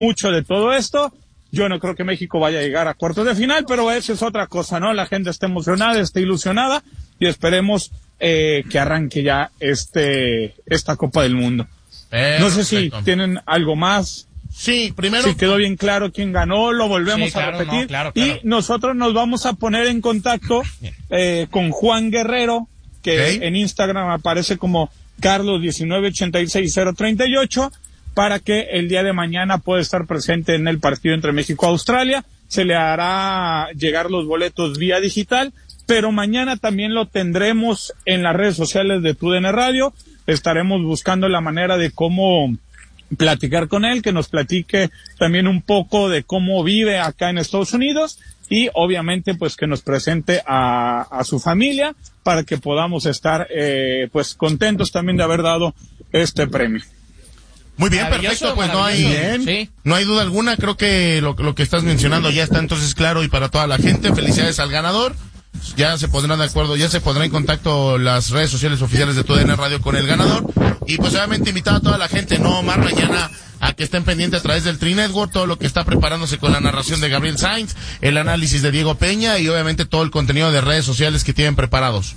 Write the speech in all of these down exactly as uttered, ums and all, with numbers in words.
mucho de todo esto. Yo no creo que México vaya a llegar a cuartos de final, pero eso es otra cosa, ¿no? La gente está emocionada, está ilusionada y esperemos eh, que arranque ya este esta Copa del Mundo. Perfecto. No sé si tienen algo más. Sí, primero. Si quedó bien claro quién ganó, lo volvemos sí, claro, a repetir. No, claro, claro. Y nosotros nos vamos a poner en contacto eh, con Juan Guerrero, que okay. en Instagram aparece como Carlos diecinueve ochenta y seis cero treinta y ocho, para que el día de mañana pueda estar presente en el partido entre México y Australia. Se le hará llegar los boletos vía digital, pero mañana también lo tendremos en las redes sociales de T U D N Radio. Estaremos buscando la manera de cómo platicar con él, que nos platique también un poco de cómo vive acá en Estados Unidos y obviamente pues que nos presente a, a su familia para que podamos estar eh, pues contentos también de haber dado este premio. Muy bien, perfecto, pues no hay bien, ¿sí? no hay duda alguna, creo que lo, lo que estás mencionando ya está entonces claro y para toda la gente. Felicidades al ganador. Ya se pondrán de acuerdo, ya se pondrán en contacto las redes sociales oficiales de T U D N Radio con el ganador. Y pues obviamente invitar a toda la gente, no Omar, mañana a que estén pendientes a través del Tri Network, todo lo que está preparándose con la narración de Gabriel Sainz, el análisis de Diego Peña y obviamente todo el contenido de redes sociales que tienen preparados.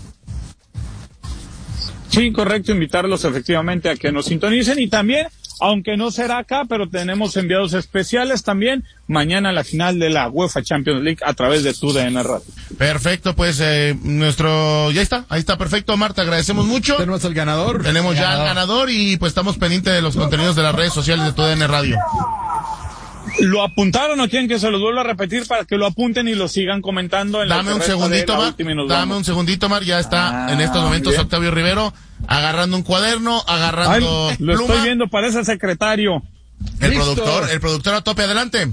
Sí, correcto, invitarlos efectivamente a que nos sintonicen y también, aunque no será acá, pero tenemos enviados especiales también mañana la final de la UEFA Champions League a través de T U D N Radio. Perfecto, pues eh, nuestro, ya está, ahí está perfecto, Marta, agradecemos mucho. Tenemos al ganador. Tenemos ya al ganador y pues estamos pendientes de los contenidos de las redes sociales de T U D N Radio. ¿Lo apuntaron o quieren que se los vuelva a repetir para que lo apunten y lo sigan comentando? En Dame un segundito, Mar. Dame un segundito, Mar. Ya está ah, en estos momentos bien. Octavio Rivero agarrando un cuaderno, agarrando Ay, lo pluma. Estoy viendo, parece secretario. El Listo. productor, el productor a tope, adelante.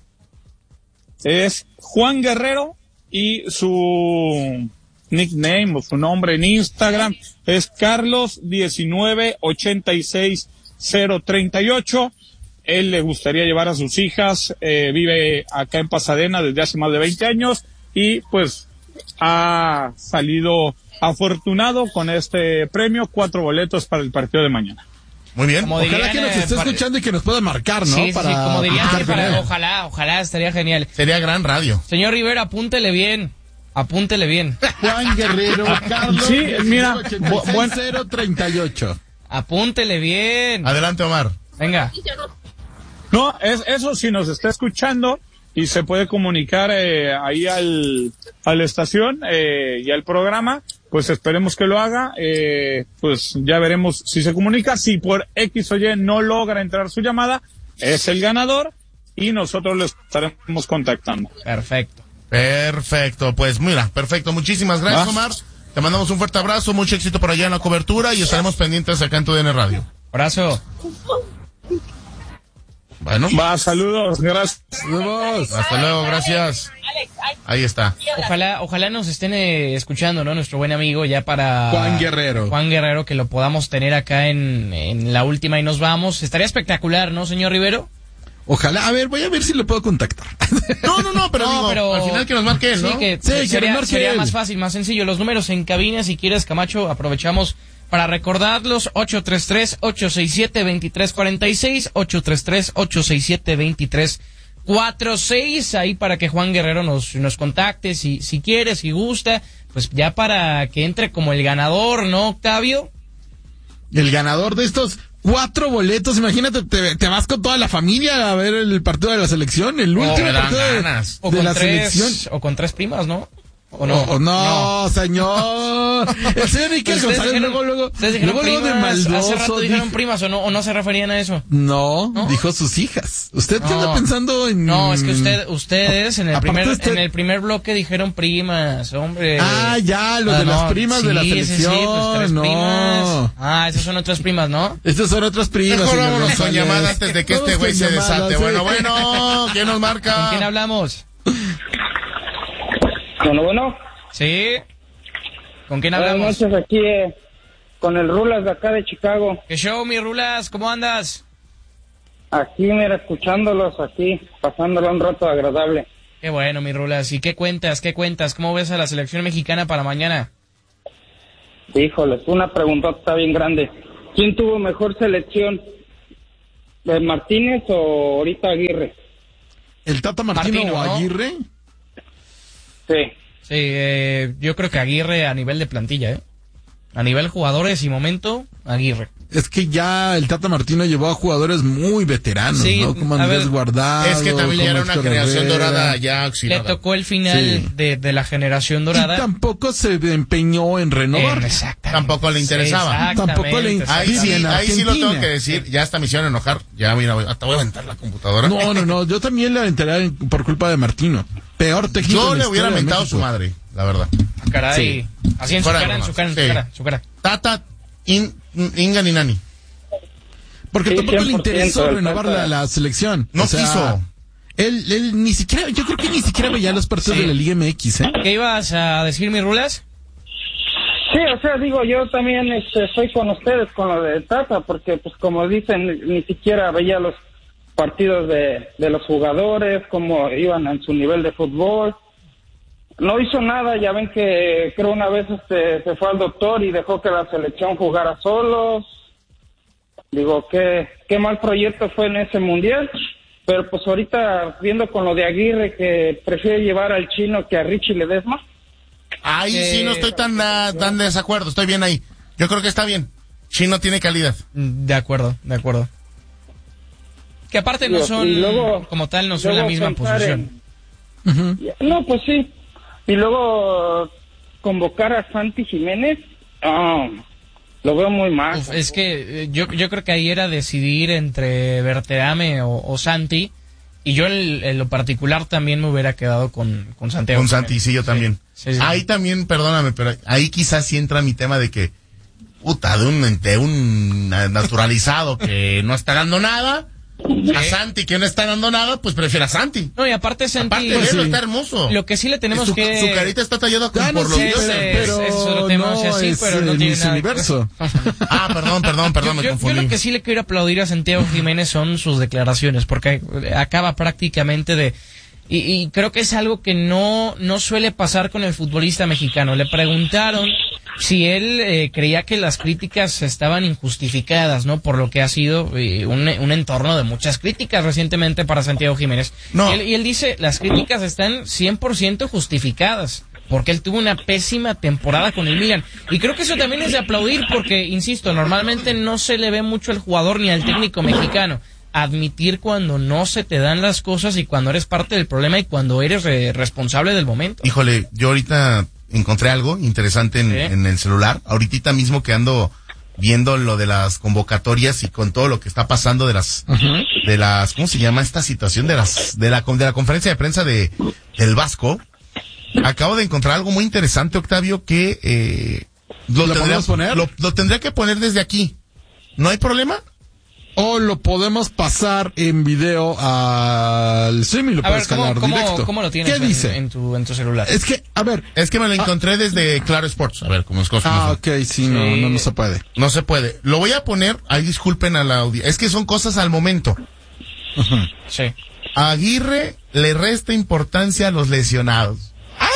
Es Juan Guerrero y su nickname o su nombre en Instagram es Carlos diecinueve ochenta y seis cero treinta y ocho. Él le gustaría llevar a sus hijas, eh, vive acá en Pasadena desde hace más de veinte años y pues ha salido afortunado con este premio, cuatro boletos para el partido de mañana. Muy bien. Como ojalá dirían, que nos esté para... escuchando y que nos pueda marcar, ¿no? Sí, para... sí, como dirían, sí, para... ojalá, ojalá, estaría genial. Sería gran radio. Señor Rivera, apúntele bien. Apúntele bien. Juan Guerrero, Carlos. Sí, mira, buen cero treinta y ocho. Apúntele bien. Adelante, Omar. Venga. No, es eso, si nos está escuchando y se puede comunicar eh, ahí al a la estación eh, y al programa, pues esperemos que lo haga, eh, pues ya veremos si se comunica. Si por X o Y no logra entrar su llamada, es el ganador y nosotros lo estaremos contactando. Perfecto. Perfecto, pues mira, perfecto, muchísimas gracias, ¿va? Omar. Te mandamos un fuerte abrazo, mucho éxito por allá en la cobertura y estaremos pendientes acá en T U D N Radio. Abrazo. Bueno. Va, saludos, gracias. Saludos. Hasta luego, gracias. Ahí está. Ojalá, ojalá nos estén eh, escuchando, ¿no? Nuestro buen amigo ya para... Juan Guerrero. Juan Guerrero, que lo podamos tener acá en, en la última y nos vamos. Estaría espectacular, ¿no, señor Rivero? Ojalá, a ver, voy a ver si lo puedo contactar. No, no, no, pero, no, digo, pero al final que nos marque él, ¿no? Sí, que, sí, que que sería, marque sería él. más fácil, más sencillo. Los números en cabina, si quieres, Camacho, aprovechamos para recordarlos. Ocho tres tres, ocho seis siete, dos tres cuatro seis, ocho tres tres, ocho seis siete, dos tres cuatro seis, ahí para que Juan Guerrero nos, nos contacte, si, si quiere, si gusta, pues ya para que entre como el ganador, ¿no, Octavio? El ganador de estos cuatro boletos, imagínate, te, te vas con toda la familia a ver el partido de la selección, el último partido de, o de con la tres, selección. O con tres primas, ¿no? ¿O no? Oh, no, no, señor. El señor Enrique González dijeron, luego, luego, ustedes dijeron luego, primas, luego de maldoso. Hace rato dijeron dijo, primas, ¿o no, o no se referían a eso? No, ¿no? dijo sus hijas. ¿Usted qué no, anda pensando en...? No, es que usted, ustedes en el Aparte primer, usted... en el primer bloque dijeron primas, hombre. Ah, ya, lo ah, de no, las primas sí, de la selección. Sí, sí, pues tres no. primas. Ah, esas son otras primas, ¿no? Estas son otras primas. Mejor vámonos con llamada antes de que Vamos este güey se llamada, desate. Sí. Bueno, bueno, ¿quién nos marca? ¿Con quién hablamos? Bueno, bueno. Sí. ¿Con quién Buenas hablamos? noches, aquí eh, con el Rulas de acá de Chicago. ¿Qué show, mi Rulas? ¿Cómo andas? Aquí, mira, escuchándolos aquí, pasándolo un rato agradable. Qué bueno, mi Rulas. ¿Y qué cuentas? ¿Qué cuentas? ¿Cómo ves a la selección mexicana para mañana? Híjoles, una preguntota bien grande. ¿Quién tuvo mejor selección? ¿De Martínez o ahorita Aguirre? ¿El Tata Martino, Martino o Aguirre? ¿No? Sí. Sí, eh, yo creo que Aguirre a nivel de plantilla, ¿eh? A nivel jugadores y momento, Aguirre. Es que ya el Tata Martino llevó a jugadores muy veteranos, sí, ¿no? Como Andrés Guardado. Es que también era una generación Herrera. dorada ya oxidada. Le tocó el final sí. de, de la generación dorada. Y tampoco se empeñó en renovar. Eh, tampoco le interesaba. Sí, tampoco le interesaba. Ahí, sí, ahí sí lo tengo que decir. Ya hasta me hicieron enojar. Ya mira, hasta voy a aventar la computadora. No, no, no. Yo también le aventaré por culpa de Martino. Peor técnico. Yo le hubiera aventado su madre, la verdad. Caray. Sí. Así en su cara, en su cara, en su cara, su cara. Tata, in, Inga ni Nani. Porque sí, tampoco le interesó renovar la, la selección. No o sea, quiso. Él, él ni siquiera, yo creo que ni siquiera veía los partidos sí. de la Liga M X, ¿eh? ¿Qué ibas a decir, mi Rulas? Sí, o sea, digo, yo también este, estoy con ustedes con lo de Tata, porque pues como dicen, ni, ni siquiera veía los partidos de, de los jugadores, cómo iban en su nivel de fútbol. No hizo nada, ya ven que creo una vez este, se fue al doctor y dejó que la selección jugara solos. Digo, qué, qué mal proyecto fue en ese mundial, pero pues ahorita viendo con lo de Aguirre que prefiere llevar al chino que a Richie Ledesma. Ahí eh, sí no estoy tan, uh, tan de desacuerdo, estoy bien ahí. Yo creo que está bien. Chino tiene calidad. De acuerdo, de acuerdo. Que aparte no son, luego, como tal, no son la misma posición. En... Uh-huh. No, pues sí. Y luego convocar a Santi Jiménez, oh, lo veo muy mal. Uf, es que yo yo creo que ahí era decidir entre Berterame o, o Santi, y yo en, en lo particular también me hubiera quedado con, con Santiago. Con Santi, sí, yo también. Sí, sí, ahí sí. también, perdóname, pero ahí quizás sí entra mi tema de que, puta, de un, de un naturalizado que no está dando nada, ¿sí? A Santi que no está dando nada, pues prefiere a Santi. No, y aparte Santi, aparte de verlo, sí. Está hermoso. Lo que sí le tenemos su, que... Su carita está tallada con ah, por no, los sí, dioses. pero es, eso lo tenemos no así, es pero no tiene nada. Universo. Ah, perdón, perdón, perdón, yo, me yo, confundí. Yo lo que sí le quiero aplaudir a Santiago Jiménez son sus declaraciones, porque acaba prácticamente de... Y, y creo que es algo que no, no suele pasar con el futbolista mexicano. Le preguntaron si él eh, creía que las críticas estaban injustificadas, ¿no? Por lo que ha sido eh, un, un entorno de muchas críticas recientemente para Santiago Jiménez. No. Y él, y él dice, las críticas están cien por ciento justificadas, porque él tuvo una pésima temporada con el Milan. Y creo que eso también es de aplaudir, porque, insisto, normalmente no se le ve mucho al jugador ni al técnico mexicano admitir cuando no se te dan las cosas y cuando eres parte del problema y cuando eres re- responsable del momento. Híjole, yo ahorita encontré algo interesante en, ¿sí? en el celular. Ahorita mismo que ando viendo lo de las convocatorias y con todo lo que está pasando de las, uh-huh. de las, ¿cómo se llama esta situación? De las, de la, de la conferencia de prensa de, del Vasco. Acabo de encontrar algo muy interesante, Octavio, que, eh, lo, ¿Lo tendría, poner? Lo, lo tendría que poner desde aquí. ¿No hay problema? O lo podemos pasar en video al stream y lo a puedes ver, ¿cómo, calar cómo, directo. ¿Cómo lo tienes ¿Qué en, dice? En, tu, en tu celular? Es que, a ver. Es que me lo encontré ah, desde Claro Sports. A ver, ¿cómo es cosa? Ah, ok, sí, sí, no, no, no se puede. No se puede. Lo voy a poner, ahí disculpen a la audiencia. Es que son cosas al momento. Uh-huh. Sí. A Aguirre le resta importancia a los lesionados.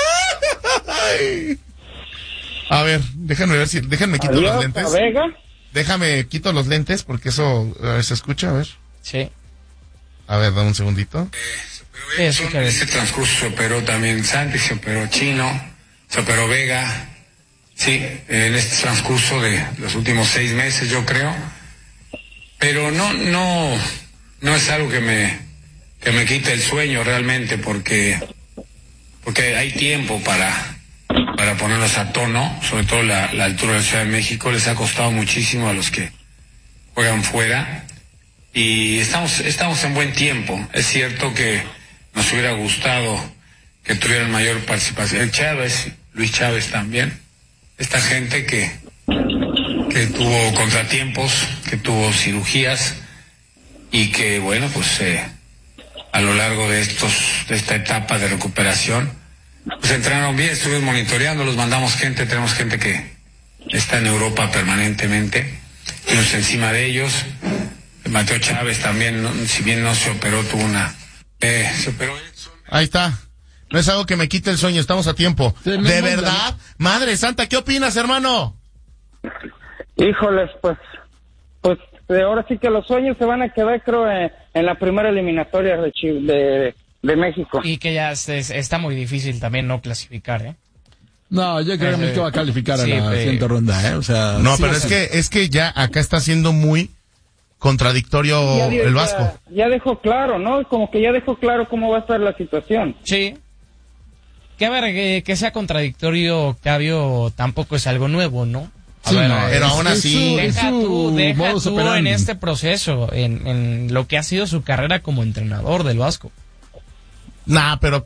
¡Ay! A ver, déjenme ver si, déjenme quitar los lentes. Vega. Déjame, quito los lentes porque eso a ver, se escucha, a ver. Sí. A ver, dame un segundito. Eh, se operó en este transcurso se operó también Santi, se operó Chino, se operó Vega. Sí, en este transcurso de los últimos seis meses, yo creo. Pero no, no, no es algo que me, que me quite el sueño realmente, porque, porque hay tiempo para... para ponerlos a tono, sobre todo la, la altura de la Ciudad de México, les ha costado muchísimo a los que juegan fuera, y estamos, estamos en buen tiempo. Es cierto que nos hubiera gustado que tuvieran mayor participación. El Chávez, Luis Chávez también, esta gente que, que tuvo contratiempos, que tuvo cirugías, y que bueno, pues eh, a lo largo de estos, de esta etapa de recuperación, pues entrenaron bien, estuvimos monitoreando, los mandamos gente, tenemos gente que está en Europa permanentemente, estuvimos encima de ellos. Mateo Chávez también, si bien no se operó, tuvo una... Eh, se operó. Ahí está. No es algo que me quite el sueño, estamos a tiempo. ¿De verdad? Madre Santa, ¿qué opinas, hermano? Híjoles, pues, pues este, ahora sí que los sueños se van a quedar, creo, en, en la primera eliminatoria de, de, de México. Y que ya es, es, está muy difícil también no clasificar, ¿eh? No, yo creo que México va a calificar sí, a la pero... siguiente ronda, ¿eh? O sea, no, sí, pero es que, es que ya acá está siendo muy contradictorio ya, el Vasco. Ya, ya dejó claro, ¿no? Como que ya dejó claro cómo va a estar la situación. Sí. Que a ver, que, que sea contradictorio, Octavio, tampoco es algo nuevo, ¿no? A sí, ver, no, pero es, aún es así... su, deja su tú, deja modus tú operandi. en este proceso, en, en lo que ha sido su carrera como entrenador del Vasco. Nah, pero...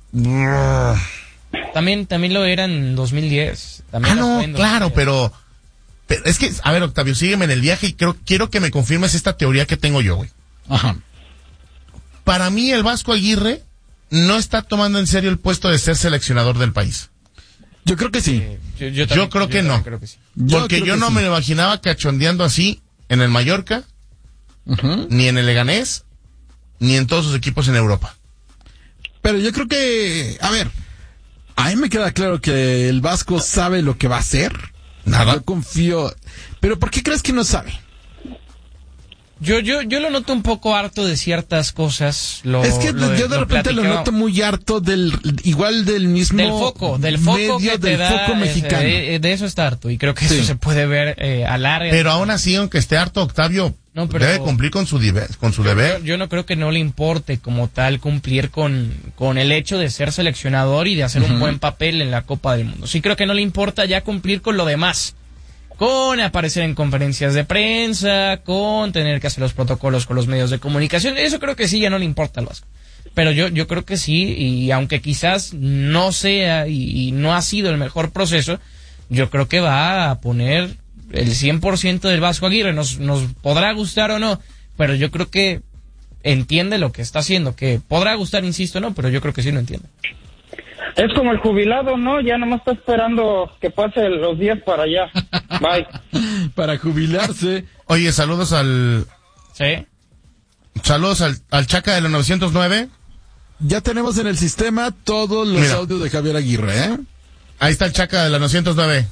También, también lo era en dos mil diez. También ah, no, fue en claro, dos mil diez. pero... Pero es que, a ver, Octavio, sígueme en el viaje y creo, quiero que me confirmes esta teoría que tengo yo, güey. Ajá. Para mí, el Vasco Aguirre no está tomando en serio el puesto de ser seleccionador del país. Yo creo que sí. Eh, yo, yo, Yo también, creo que yo no. Creo que sí. Yo Porque creo yo que no sí. me lo imaginaba cachondeando así en el Mallorca, Ujú. ni en el Leganés, ni en todos sus equipos en Europa. Pero yo creo que, a ver, a mí me queda claro que el Vasco sabe lo que va a hacer. Nada. Yo confío. Pero ¿por qué crees que no sabe? Yo, yo, yo lo noto un poco harto de ciertas cosas. Lo, es que lo, yo de lo repente lo platicaba. noto muy harto del, igual del mismo Del foco, del foco medio que te del da, foco es- mexicano. De, de eso está harto y creo que Sí. eso se puede ver eh, a larga. Pero aún así, aunque esté harto, Octavio No, pero- debe cumplir con su, dive- con su Yo, deber. yo no creo que no le importe como tal cumplir con, con el hecho de ser seleccionador y de hacer un buen papel en la Copa del Mundo. Sí creo que no le importa ya cumplir con lo demás. Con aparecer en conferencias de prensa, con tener que hacer los protocolos con los medios de comunicación. Eso creo que sí ya no le importa al Vasco. Pero yo, yo creo que sí, y aunque quizás no sea y, y no ha sido el mejor proceso, yo creo que va a poner el cien por ciento del Vasco Aguirre. Nos, nos podrá gustar o no, pero yo creo que entiende lo que está haciendo. Que podrá gustar, insisto, no, pero yo creo que sí lo entiende. Es como el jubilado, ¿no? Ya nomás está esperando que pase los días para allá. Bye. Para jubilarse. Oye, saludos al... ¿Sí? Saludos al, al Chaca de la novecientos nueve. Ya tenemos en el sistema todos los Mira. audios de Javier Aguirre, ¿eh? Ahí está el Chaca de la novecientos nueve.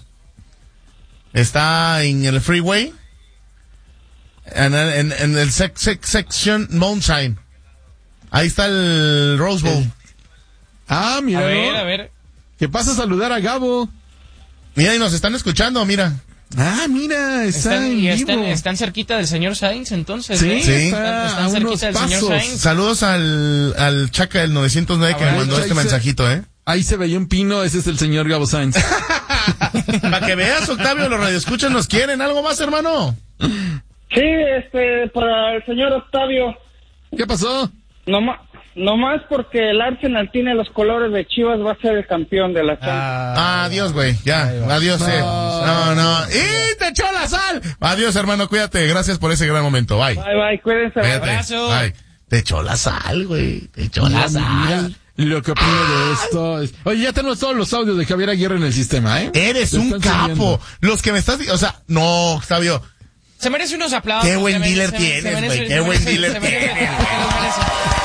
Está en el freeway. En el, en, en el sec, sec, section Mountain. Ahí está el Rose Bowl. Ah, mira. A ver, a ver. ¿Qué pasa a saludar a Gabo? Mira, y nos están escuchando, mira. Ah, mira, está Están, en y vivo. están, están cerquita del señor Sainz, entonces. Sí, ¿eh? Sí. está Están a unos cerquita del señor pasos. Sainz. Saludos al, al Chaca del novecientos nueve A que ver, me mandó ahí este se- mensajito, ¿eh? Ahí se veía un pino, ese es el señor Gabo Sainz. Para que veas, Octavio, los radioescuchas nos quieren. ¿Algo más, hermano? Sí, este, para el señor Octavio, ¿Qué pasó? nomás, nomás porque el Arsenal tiene los colores de Chivas, va a ser el campeón de la Champions. Ah, adiós, güey. Ya, adiós, eh. No, no. ¡Y te echó la sal! Adiós, hermano, cuídate. Gracias por ese gran momento. Bye. Bye, bye, cuídense. Cuídate. abrazo. Bye. Te echó la sal, güey. Te echó la sal. Lo que opino de esto es... Oye, ya tenemos todos los audios de Javier Aguirre en el sistema, ¿eh? Eres Lo un están capo. subiendo. Los que me estás... O sea, no, Octavio. Se merece unos aplausos. Qué buen se merece- dealer se- tienes, se merece- güey, se qué buen merece- dealer se merece- tienes. se merece.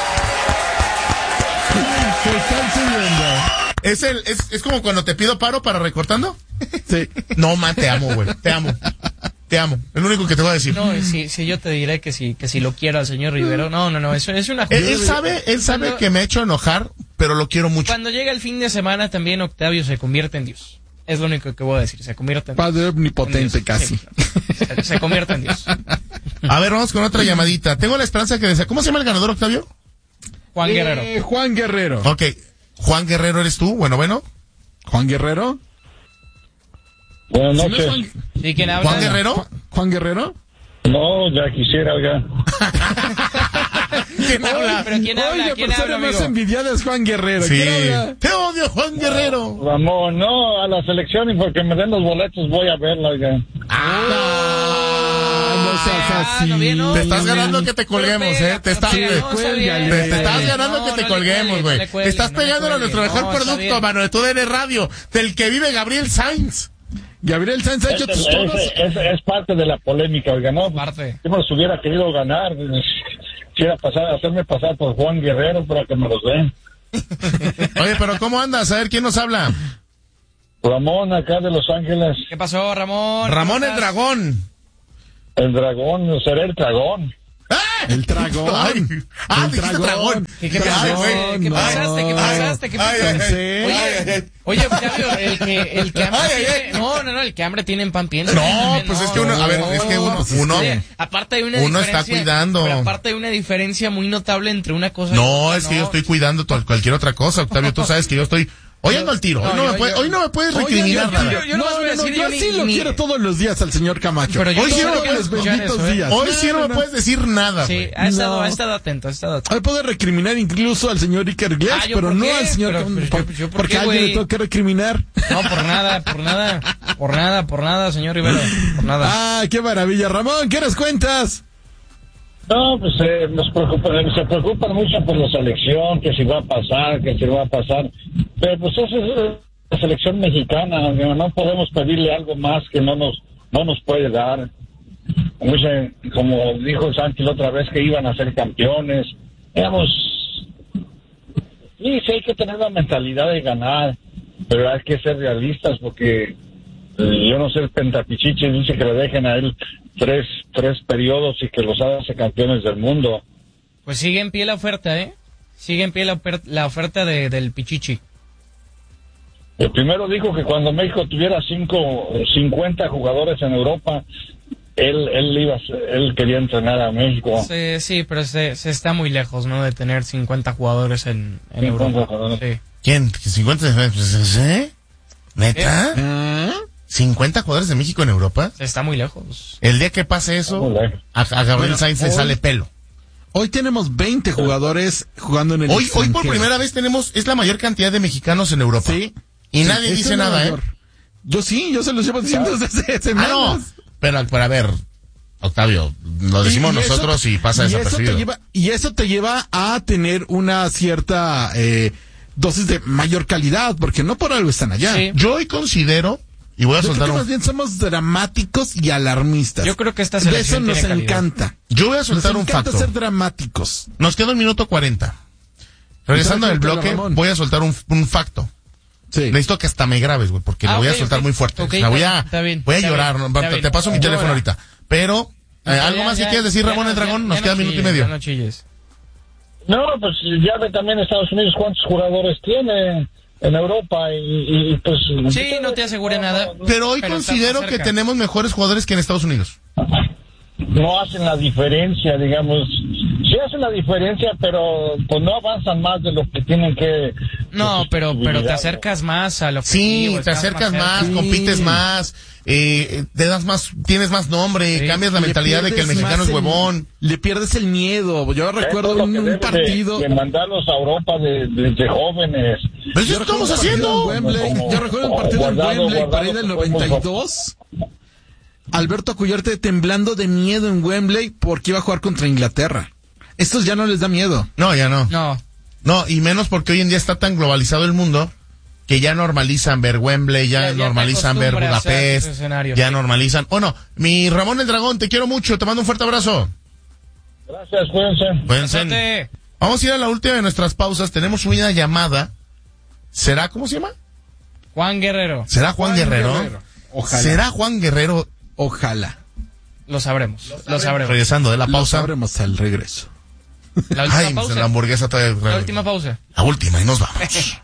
Se están subiendo. Es el, es, es como cuando te pido paro para recortando. Sí. No, man, te amo, güey. Te amo. Te amo. Es lo único que te voy a decir. No, si, si yo te diré que si, que si lo quiero al señor Rivero. No, no, no, eso es una... Él, él sabe, él sabe Cuando- que me ha hecho enojar, pero lo quiero mucho. Cuando llega el fin de semana también Octavio se convierte en Dios. Es lo único que voy a decir, se convierte en Dios. Padre En omnipotente Dios, casi. sí, se, se convierte en Dios. A ver, vamos con otra llamadita. Tengo la esperanza que desea. ¿Cómo se llama el ganador, Octavio? Juan Guerrero. Eh, Juan Guerrero. Ok. Juan Guerrero, ¿eres tú? Bueno, bueno. ¿Juan Guerrero? Buenas ¿Sí no noches. es Juan, ¿Y quién habla? Juan Guerrero. Juan- Juan Guerrero? No, ya quisiera, oiga. ¿Quién habla? ¿Pero quién habla? Oye, ¿Quién persona habla, más amigo? envidiada es Juan Guerrero. Sí. ¿Quién habla? Te odio, Juan Guerrero. Ramón, no, a la selección y porque me den los boletos voy a verla, oiga. Ah, no seas Ah, así. no, bien, no. Te estás ganando que te colguemos, Pero eh. Te estás, pega, te, no, está bien. Te- te estás ganando No, que te no le colguemos, cuelgue, güey. no le cuelgue, Te estás no le pegándole a cuelgue. nuestro mejor No, está producto, bien. mano, de tu D N Radio, del que vive Gabriel Sainz. Gabriel Sainz ha hecho Es, tus es, tonos. es, es parte de la polémica, oiga, ¿no? Parte. Yo me los hubiera querido ganar. Quisiera pasar, hacerme pasar por Juan Guerrero para que me los den. Oye, pero ¿cómo andas? A ver, ¿quién nos habla? Ramón, acá de Los Ángeles. ¿Qué pasó, Ramón? Ramón ¿Cómo el estás? Dragón. El dragón, será el dragón. El dragón. Ay, ah, el dijiste dragón. ¿Qué, qué pasaste? ¿Qué pasaste? ¿Qué pasaste? ¿Qué pasaste? Oye, oye, Octavio, el que, el que hambre Ay, ay, tiene, no, no, no, el que hambre tiene en pan piensa. No, pues es que uno, a ver, es que uno, uno, Oye, aparte hay una uno diferencia, está cuidando. Pero aparte hay una diferencia muy notable entre una cosa y No, otra. es que yo estoy cuidando to- cualquier otra cosa, Octavio. Tú sabes que yo estoy. Hoy ando al tiro. Hoy no, No, me, yo- puede- yo- hoy no me puedes Oye, recriminar yo- nada. yo- yo no, No, no, no, no, no, yo ni- sí lo ni- quiero todos los días al señor Camacho. Pero yo Hoy sí no no quiero los escuchar benditos eso, ¿eh? días. Hoy sí no me no. puedes decir nada, Sí, güey. ha estado, No. ha estado atento, ha estado atento. Hoy puedo recriminar incluso al señor Iker Glies, Ah, ¿yo pero por no qué? al señor Pero, Cam- pero, por- yo- yo, ¿por porque qué, a alguien güey? le tengo que recriminar. No, por nada, por nada, por nada, por nada, señor Rivero, por nada. Ah, qué maravilla. Ramón, ¿qué nos cuentas? No, pues eh, nos preocupan, se preocupan mucho por la selección, que si va a pasar, que si va a pasar. Pero pues eso es la selección mexicana, ¿no? No podemos pedirle algo más que no nos no nos puede dar. Como, dice- como dijo Santi la otra vez que iban a ser campeones. Digamos, sí, sí hay que tener la mentalidad de ganar, pero hay que ser realistas porque eh, yo no sé, el Pentapichichi dice que le dejen a él tres tres periodos y que los hace campeones del mundo. Pues sigue en pie la oferta, ¿eh? Sigue en pie la, ofer- la oferta de, del Pichichi. El primero dijo que cuando México tuviera cinco, cincuenta jugadores en Europa, él él iba a ser- él quería entrenar a México. Sí, sí, pero se, se está muy lejos, ¿no? De tener cincuenta jugadores en, en cincuenta Europa. jugadores. Sí. ¿Quién? ¿cincuenta? ¿Eh? ¿Neta? ¿Ah? ¿cincuenta jugadores de México en Europa? Está muy lejos. El día que pase eso, Muy lejos. a, a Gabriel Bueno, Sainz le hoy- sale pelo. Hoy tenemos veinte jugadores jugando en el Hoy, hoy por extranjero. primera vez tenemos, es la mayor cantidad de mexicanos en Europa. Sí. Y Sí, nadie es dice el nada, mayor. ¿eh? Yo sí, yo se los llevo diciendo desde hace Ah, semanas. no. Pero, pero a ver, Octavio, lo decimos Y- y eso- nosotros y pasa y eso desapercibido. te lleva, y eso te lleva a tener una cierta eh, dosis de mayor calidad, porque no por algo están allá. Sí. Yo hoy considero, y voy a Yo creo soltar que un, más bien somos dramáticos y alarmistas. Yo creo que esta De eso selección nos tiene calidad. encanta. yo voy a Nos soltar un encanta facto. ser dramáticos. Nos queda un minuto cuarenta. Regresando al Suéltalo, bloque, Ramón. voy a soltar un, un facto. Sí. Necesito que hasta me grabes, güey, porque Ah, lo voy ok, a soltar ok. muy fuerte. Ok, o sea, voy a, está bien, voy a está llorar. bien, ¿no? está te, bien. te paso mi Ya, teléfono ya. ahorita. Pero, eh, Ya, ¿algo ya, más que ya, quieres decir, ya Ramón no- el Dragón? ya- Nos ya queda no minuto y chilles, medio. ya no chilles. No, pues ya ve también Estados Unidos cuántos jugadores tiene en Europa y, y, pues... Sí, no te asegure nada. Pero hoy Pero considero estamos que cerca. tenemos mejores jugadores que en Estados Unidos. No hacen la diferencia, digamos. Sí hacen la diferencia, pero pues no avanzan más de lo que tienen que... No, de pero, pero te posibilidad. acercas más a lo que Sí, te acercas más, Sí. compites más, eh, te das más, tienes más nombre, Sí. cambias la Le mentalidad de que el pierdes mexicano es más el- huevón. Le pierdes el miedo. Yo Eso recuerdo es lo un, que un deben de- partido. de, mandarlos a Europa de, de, de jóvenes. Pero eso Yo recuerdo estamos un partido haciendo. en Wembley, Como- yo recuerdo un como partido en Guardado, Wembley por ahí Guardado, del que fue muy noventa y dos. Alberto Cuyarte temblando de miedo en Wembley porque iba a jugar contra Inglaterra. Estos ya no les da miedo. No, ya no. No. No, y menos porque hoy en día está tan globalizado el mundo que ya normalizan ver Wembley, ya, Ya- ya te normalizan ver acostumbras a Budapest, ese escenario. ya normalizan. Bueno, mi Ramón el Dragón, te quiero mucho, te mando un fuerte abrazo. Gracias, cuídense. Cuídense. Suerte. Vamos a ir a la última de nuestras pausas, tenemos una llamada. ¿Será, cómo se llama? Juan Guerrero. ¿Será Juan, Guerrero? Ojalá. ¿Será Juan Guerrero? Ojalá. Lo sabremos. Lo sabremos. Regresando de la Lo pausa. sabremos al regreso. La última Ay, pausa. la hamburguesa todavía. La última pausa. La última y nos vamos.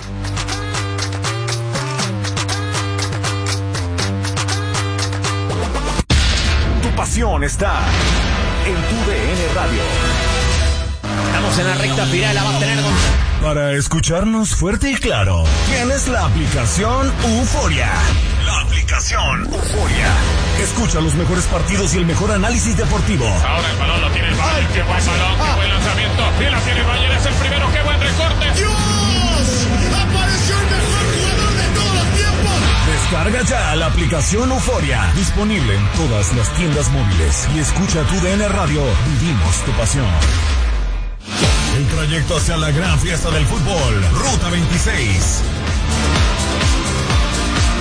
Tu pasión está en tu D N Radio. Estamos en la recta final, la va a tener con... Para escucharnos fuerte y claro, tienes la aplicación Euforia. La aplicación Euforia. Escucha los mejores partidos y el mejor análisis deportivo. Ahora el balón lo tiene el Bayern. Qué buen balón, qué buen lanzamiento. Y la tiene el Bayern, es el primero. Qué buen recorte. ¡Dios! ¡Apareció el mejor jugador de todos los tiempos! Descarga ya la aplicación Euforia. Disponible en todas las tiendas móviles. Y escucha tu D N Radio. Vivimos tu pasión. El trayecto hacia la gran fiesta del fútbol. Ruta veintiséis.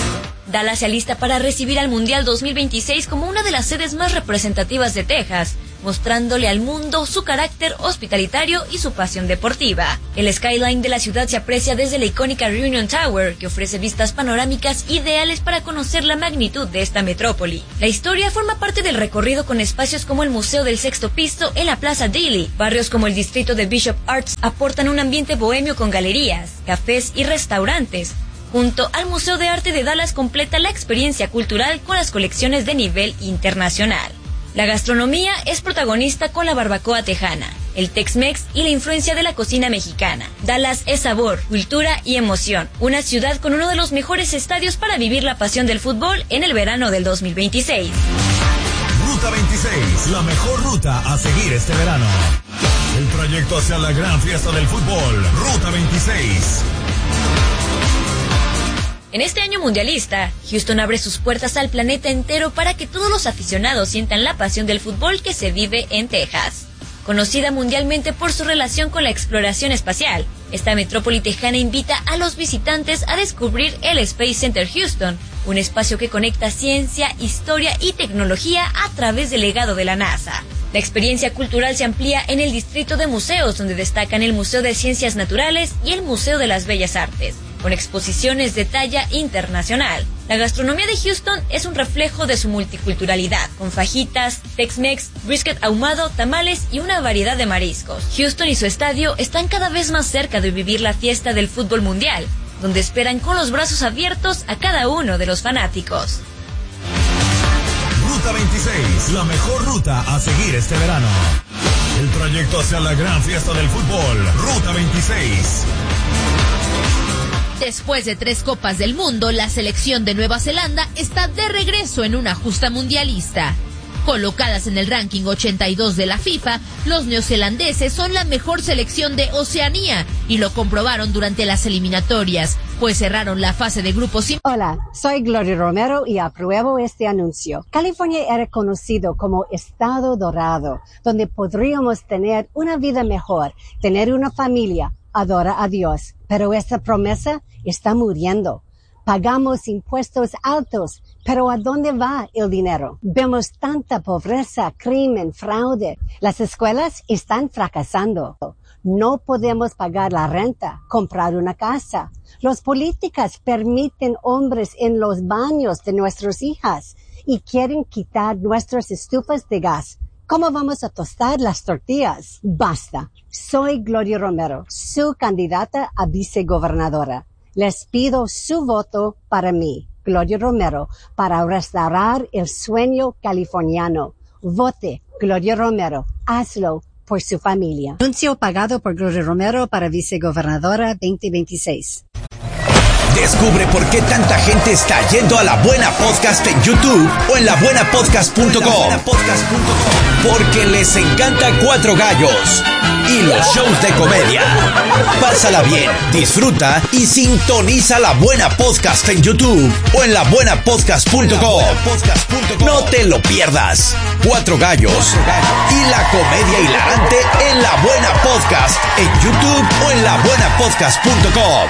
Dallas se alista para recibir al Mundial dos mil veintiséis como una de las sedes más representativas de Texas. mostrándole al mundo su carácter hospitalitario y su pasión deportiva. El skyline de la ciudad se aprecia desde la icónica Reunion Tower, que ofrece vistas panorámicas ideales para conocer la magnitud de esta metrópoli. La historia forma parte del recorrido con espacios como el Museo del Sexto Piso en la Plaza Daly. Barrios como el distrito de Bishop Arts aportan un ambiente bohemio con galerías, cafés y restaurantes. Junto al Museo de Arte de Dallas completa la experiencia cultural con las colecciones de nivel internacional. La gastronomía es protagonista con la barbacoa tejana, el Tex-Mex y la influencia de la cocina mexicana. Dallas es sabor, cultura y emoción. Una ciudad con uno de los mejores estadios para vivir la pasión del fútbol en el verano del dos mil veintiséis. Ruta veintiséis, la mejor ruta a seguir este verano. El trayecto hacia la gran fiesta del fútbol. Ruta veintiséis. En este año mundialista, Houston abre sus puertas al planeta entero para que todos los aficionados sientan la pasión del fútbol que se vive en Texas. Conocida mundialmente por su relación con la exploración espacial, esta metrópoli tejana invita a los visitantes a descubrir el Space Center Houston, un espacio que conecta ciencia, historia y tecnología a través del legado de la NASA. La experiencia cultural se amplía en el distrito de museos, donde destacan el Museo de Ciencias Naturales y el Museo de las Bellas Artes, con exposiciones de talla internacional. La gastronomía de Houston es un reflejo de su multiculturalidad, con fajitas, Tex-Mex, brisket ahumado, tamales y una variedad de mariscos. Houston y su estadio están cada vez más cerca de vivir la fiesta del fútbol mundial, donde esperan con los brazos abiertos a cada uno de los fanáticos. Ruta veintiséis, la mejor ruta a seguir este verano. El trayecto hacia la gran fiesta del fútbol. Ruta veintiséis. Después de tres Copas del Mundo, la selección de Nueva Zelanda está de regreso en una justa mundialista. Colocadas en el ranking ochenta y dos de la FIFA, los neozelandeses son la mejor selección de Oceanía y lo comprobaron durante las eliminatorias, pues cerraron la fase de grupos sin... Hola, soy Gloria Romero y apruebo este anuncio. California era conocido como Estado Dorado, donde podríamos tener una vida mejor, tener una familia, adorar a Dios. Pero esta promesa está muriendo. Pagamos impuestos altos, pero ¿a dónde va el dinero? Vemos tanta pobreza, crimen, fraude. Las escuelas están fracasando. No podemos pagar la renta, comprar una casa. Los políticos permiten hombres en los baños de nuestras hijas y quieren quitar nuestras estufas de gas. ¿Cómo vamos a tostar las tortillas? Basta. Soy Gloria Romero, su candidata a vicegobernadora. Les pido su voto para mí, Gloria Romero, para restaurar el sueño californiano. Vote, Gloria Romero. Hazlo por su familia. Anuncio pagado por Gloria Romero para vicegobernadora veinte veintiséis. Descubre por qué tanta gente está yendo a La Buena Podcast en YouTube o en la buena podcast punto com. Porque les encanta Cuatro Gallos y los shows de comedia. Pásala bien, disfruta y sintoniza La Buena Podcast en YouTube o en la buena podcast punto com. No te lo pierdas. Cuatro Gallos y la comedia hilarante en La Buena Podcast en YouTube o en la buena podcast punto com.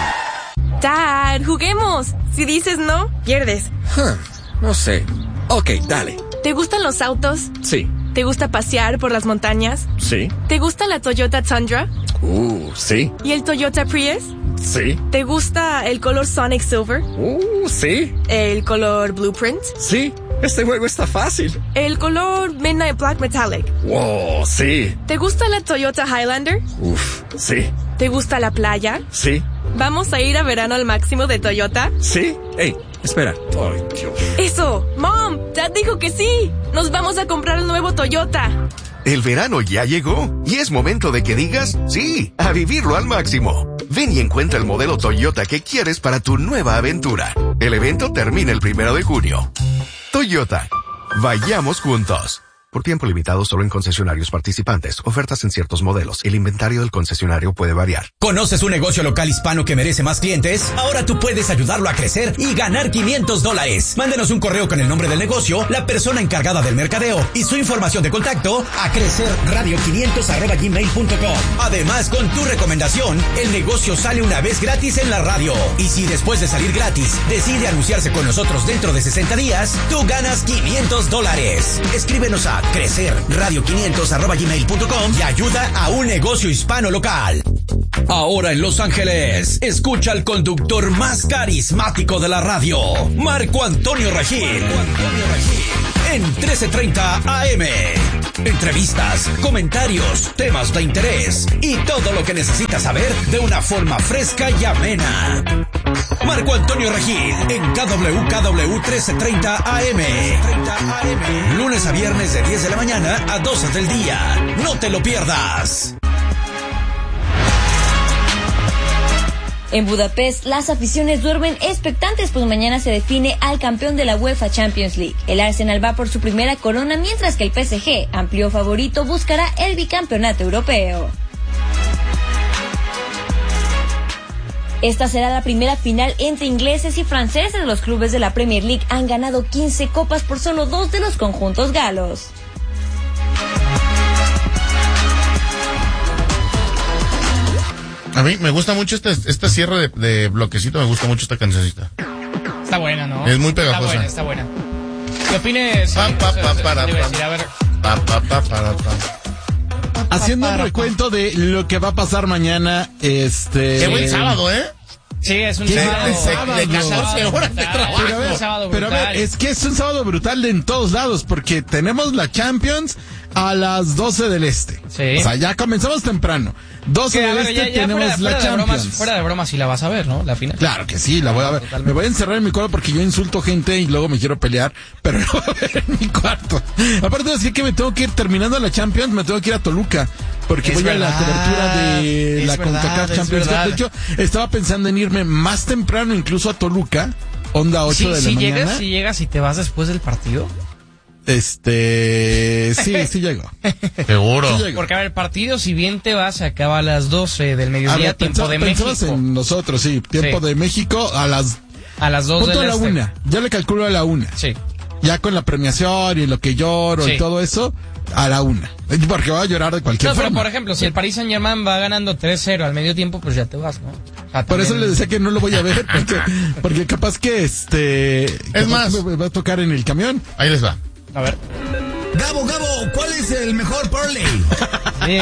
Dad, juguemos. Si dices no, pierdes. Huh, no sé. Ok, dale. ¿Te gustan los autos? Sí. ¿Te gusta pasear por las montañas? Sí. ¿Te gusta la Toyota Tundra? Uh, sí. ¿Y el Toyota Prius? Sí. ¿Te gusta el color Sonic Silver? Uh, sí. ¿El color Blueprint? Sí. Este juego está fácil. ¿El color Midnight Black Metallic? Wow, sí. ¿Te gusta la Toyota Highlander? Uf, sí. ¿Te gusta la playa? Sí. ¿Vamos a ir a verano al máximo de Toyota? Sí. Ey, espera. Ay, Dios. ¡Eso! ¡Mom! Dad dijo que sí. Nos vamos a comprar el nuevo Toyota. El verano ya llegó y es momento de que digas sí, a vivirlo al máximo. Ven y encuentra el modelo Toyota que quieres para tu nueva aventura. El evento termina el primero de junio. Toyota. Vayamos juntos. Por tiempo limitado solo en concesionarios participantes. Ofertas en ciertos modelos. El inventario del concesionario puede variar. ¿Conoces un negocio local hispano que merece más clientes? Ahora tú puedes ayudarlo a crecer y ganar quinientos dólares. Mándenos un correo con el nombre del negocio, la persona encargada del mercadeo y su información de contacto a crecerradio quinientos arroba gmail punto com. Además, con tu recomendación, el negocio sale una vez gratis en la radio. Y si después de salir gratis decide anunciarse con nosotros dentro de sesenta días, tú ganas quinientos dólares. Escríbenos a crecer radio quinientos arroba gmail punto com y ayuda a un negocio hispano local. Ahora en Los Ángeles, escucha al conductor más carismático de la radio, Marco Antonio Regil. Marco Antonio Regil. En trece treinta A M. Entrevistas, comentarios, temas de interés y todo lo que necesitas saber de una forma fresca y amena. Marco Antonio Regil en K W K W trece treinta A M. Lunes a viernes de diez de la mañana a doce del día. No te lo pierdas. En Budapest, las aficiones duermen expectantes, pues mañana se define al campeón de la UEFA Champions League. El Arsenal va por su primera corona, mientras que el P S G, amplio favorito, buscará el bicampeonato europeo. Esta será la primera final entre ingleses y franceses. Los clubes de la Premier League han ganado quince copas por solo dos de los conjuntos galos. A mí me gusta mucho este, este cierre de, de bloquecito, me gusta mucho esta cancioncita. Está buena, ¿no? Es muy pegajosa. Está buena, está buena. ¿Qué opines? Pa, pa, pa, para, a ver. Pa, pa, pa, para, pa. Haciendo un recuento de lo que va a pasar mañana, este... Qué buen sábado, ¿eh? Sí, es un ¿Qué sábado. sábado? De catorce horas de trabajo. Pero a ver, pero a ver, es que es un sábado brutal en todos lados, porque tenemos la Champions a las doce del este. Sí. O sea, ya comenzamos temprano. doce Que, del ver, este ya, ya tenemos fuera, la fuera Champions. De bromas, fuera de bromas, si la vas a ver, ¿no? La final. Claro que sí, la voy a ver. Totalmente. Me voy a encerrar en mi cuarto porque yo insulto gente y luego me quiero pelear, pero no voy a ver en mi cuarto. Aparte de decir que me tengo que ir terminando la Champions, me tengo que ir a Toluca. Porque es voy verdad, a la cobertura de la verdad, CONCACAF Champions League. De hecho, estaba pensando en irme más temprano incluso a Toluca, onda ocho sí, de la sí mañana. Llegas, si llegas y te vas después del partido. Este, sí, sí llego. Seguro. Sí llego. Porque a ver, el partido, si bien te vas, se acaba a las doce del mediodía, ver, tiempo pensaba, de México. en nosotros, sí, tiempo Sí. de México a las... A las dos punto del a la este. una, yo le calculo a la una. Sí. Ya con la premiación y lo que lloro Sí. y todo eso, a la una. Porque voy a llorar de cualquier No, pero forma. por ejemplo, si el Paris Saint-Germain va ganando tres cero al medio tiempo, pues ya te vas, ¿no? O sea, Por eso también- les decía que no lo voy a ver, porque, porque capaz que este... Es más, me va a tocar en el camión. Ahí les va. A ver. Gabo, Gabo, ¿cuál es el mejor parlay? Sí.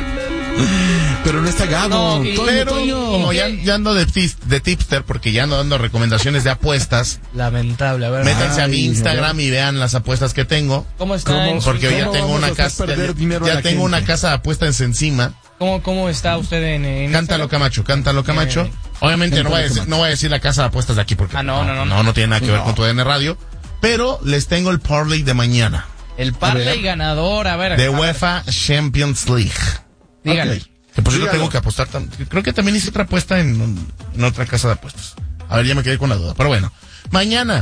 Pero no está Gabo. No, y- Toño, Pero Toño. como ya, ya ando de, tis- de tipster, porque ya ando dando recomendaciones de apuestas, Lamentable, a ver. métanse a mi Ay, Instagram y vean las apuestas que tengo. ¿Cómo está? ¿Cómo? en su- Porque ya ¿Cómo tengo vamos una a hacer casa, perder ya, dinero a ya la tengo gente? una casa de apuestas encima. ¿Cómo, ¿Cómo está usted en, en Cántalo Instagram? Camacho, cántalo Camacho. Eh, Obviamente no voy, a Cántalo decir, Camacho. no voy a decir la casa de apuestas de aquí porque Ah, no, no, no, no, no tiene nada que ver No. con tu D N Radio. Pero les tengo el parlay de mañana. El parlay ganador, a ver. De a ver, UEFA Champions League. Dígale. Ok. Que por cierto Dígalo. tengo que apostar. tam- Creo que también hice otra apuesta en, en otra casa de apuestas. A ver, ya me quedé con la duda. Pero bueno, mañana,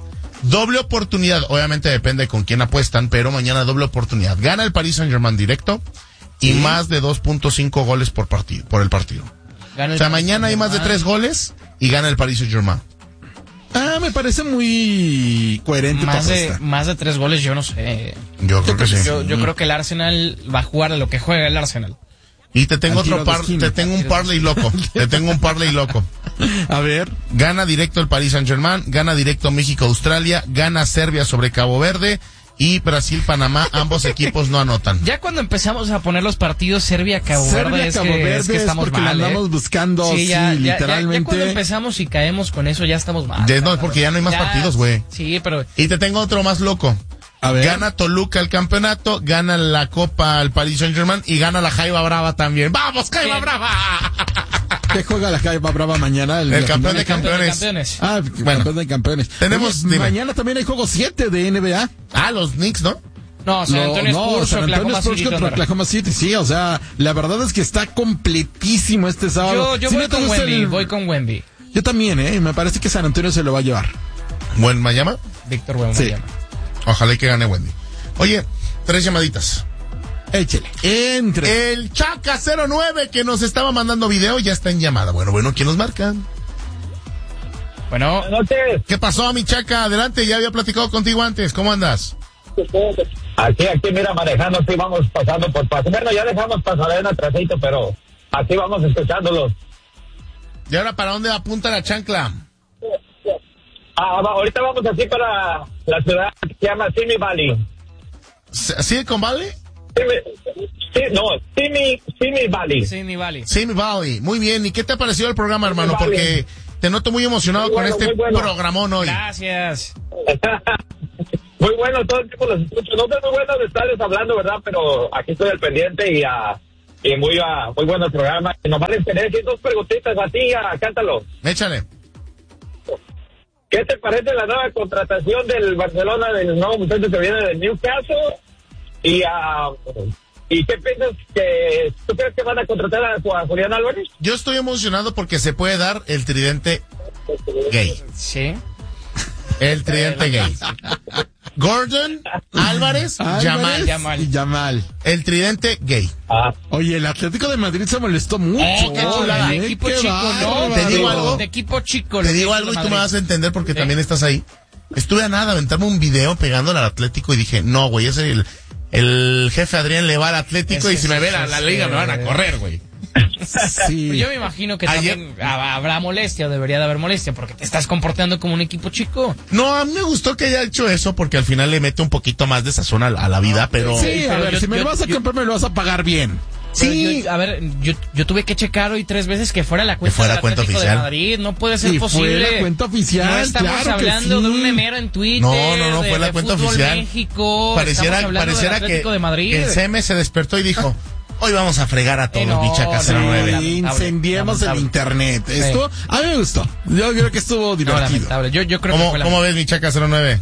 doble oportunidad. Obviamente depende con quién apuestan, pero mañana doble oportunidad. Gana el Paris Saint-Germain directo y más de dos punto cinco goles por partido, por el partido. Gana O el sea, mañana hay más de tres goles y gana el Paris Saint-Germain. Ah, me parece muy coherente tu Más de, apuesta. más de tres goles, yo no sé. Yo creo que sí. Yo, yo creo que el Arsenal va a jugar a lo que juega el Arsenal. Y te tengo Al tiro otro de par, esquina. te tengo un parlay loco. Te tengo un parlay loco. A ver. Gana directo el Paris Saint-Germain, gana directo México-Australia, gana Serbia sobre Cabo Verde y Brasil-Panamá. Ambos equipos no anotan. Ya cuando empezamos a poner los partidos Serbia-Cabo Verde, Serbia, es, Cabo que, Verde es que es estamos porque mal, la andamos ¿eh? buscando, sí, ya, ya- ya- literalmente. Ya, cuando empezamos y caemos con eso, ya estamos mal. Ya no, porque ya no hay más Ya, partidos, güey. Sí, pero... Y te tengo otro más loco. A ver. Gana Toluca el campeonato, gana la Copa al Paris Saint-Germain y gana la Jaiba Brava también. ¡Vamos, Jaiba Bien. Brava! ¿Qué juega la Jaiba Brava mañana? El la campeón de final? campeones. campeones. Ah, Bueno. campeón de campeones. Tenemos- Oye, dime. mañana también hay juego siete de N B A. Ah, los Knicks, ¿no? No, San Antonio no, Spurs, San Antonio Oklahoma Spurs City contra Thunder. Oklahoma City, sí, o sea, la verdad es que está completísimo este sábado. Yo, yo Si voy no te con gusta Wemby, el- voy con Wemby. Yo también, eh, me parece que San Antonio se lo va a llevar. Buen Miami. Víctor Wemby. Sí. Ojalá y que gane Wendy. Oye, tres llamaditas. Échele. Entre. El Chaca cero nueve que nos estaba mandando video ya está en llamada. Bueno, bueno, ¿quién nos marca? Bueno. Buenas noches. ¿Qué pasó, mi Chaca? Adelante, ya había platicado contigo antes. ¿Cómo andas? Aquí, aquí, mira, manejando, aquí vamos pasando por paso. Bueno, ya dejamos Pasadena atrasito, pero aquí vamos escuchándolos. ¿Y ahora para dónde apunta la chancla? Ah, va, ahorita vamos así para la ciudad que se llama Simi Valley. ¿Silicon Valley? Sí, no, Simi, Simi Valley. Simi Valley. Simi Valley. Muy bien. ¿Y qué te ha parecido el programa, hermano? Porque te noto muy emocionado muy bueno, con este bueno. programón hoy. Gracias. Muy bueno, todo el tiempo los escucho. No soy muy bueno de estarles hablando, ¿verdad? Pero aquí estoy al pendiente y, uh, y muy, uh, muy bueno el programa. Y nomás les tenés dos preguntitas a ti, uh, cántalo. Échale. ¿Qué te parece la nueva contratación del Barcelona, del nuevo muchacho que viene del Newcastle? Y, uh, ¿y qué piensas que tú crees que van a contratar a, a Julián Álvarez? Yo estoy emocionado porque se puede dar el tridente gay. Sí. El tridente gay. Gordon, Álvarez, Álvarez Yamal. Yamal. Y Yamal. El tridente gay. Ah. Oye, el Atlético de Madrid se molestó mucho. Oh, qué chulada. ¿eh? De equipo Qué chico, ¿no? Te digo algo. De equipo chico. Te digo algo y tú me vas a entender porque ¿Sí? también estás ahí. Estuve a nada de aventarme un video pegándole al Atlético y dije, no, güey, ese el, el jefe Adrián le va al Atlético es y si me ve la, la liga me van a correr, güey. Sí. Yo me imagino que Ayer... también habrá molestia, o debería de haber molestia, porque te estás comportando como un equipo chico. No, a mí me gustó que haya hecho eso, porque al final le mete un poquito más de sazón a, a la vida, pero... Sí, a pero ver, yo, si me yo, lo vas a yo, comprar, me lo vas a pagar bien. Sí, yo, a ver, yo, yo tuve que checar hoy tres veces que fuera la cuenta, que fuera del cuenta Atlético oficial de Madrid, no puede ser y posible. Fue la cuenta oficial, no estamos claro hablando que sí. de un memero en Twitter. No, no, no, fue de, la de cuenta Fútbol oficial. México, pareciera pareciera que de Madrid. el C M se despertó y dijo, hoy vamos a fregar a todos, eh, no, Michaca cero nueve. No, incendiemos el internet. Sí. Esto, a mí me gustó. Yo creo que estuvo divertido. No, yo, yo creo ¿Cómo, que fue la... ¿Cómo ves, Michaca cero nueve?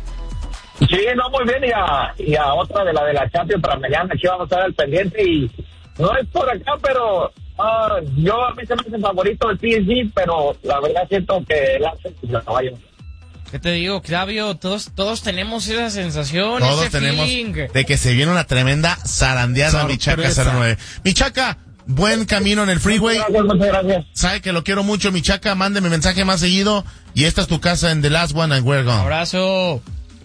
Sí, no, muy bien. Y a, y a otra de la de la Champions para mañana, aquí vamos a estar al pendiente. Y no es por acá, pero uh, yo a mí se me hace favorito el P S G, pero la verdad siento que el Arsenal y los caballos. ¿Qué te digo, Claudio? Todos, todos tenemos esa sensación, todos ese tenemos feeling. De que se viene una tremenda zarandeada, Michaca cero nueve. Michaca, buen camino en el freeway. Muchas gracias, muchas gracias. Sabe que lo quiero mucho, Michaca. Mándeme mensaje más seguido. Y esta es tu casa en The Last One and We're Gone. Abrazo.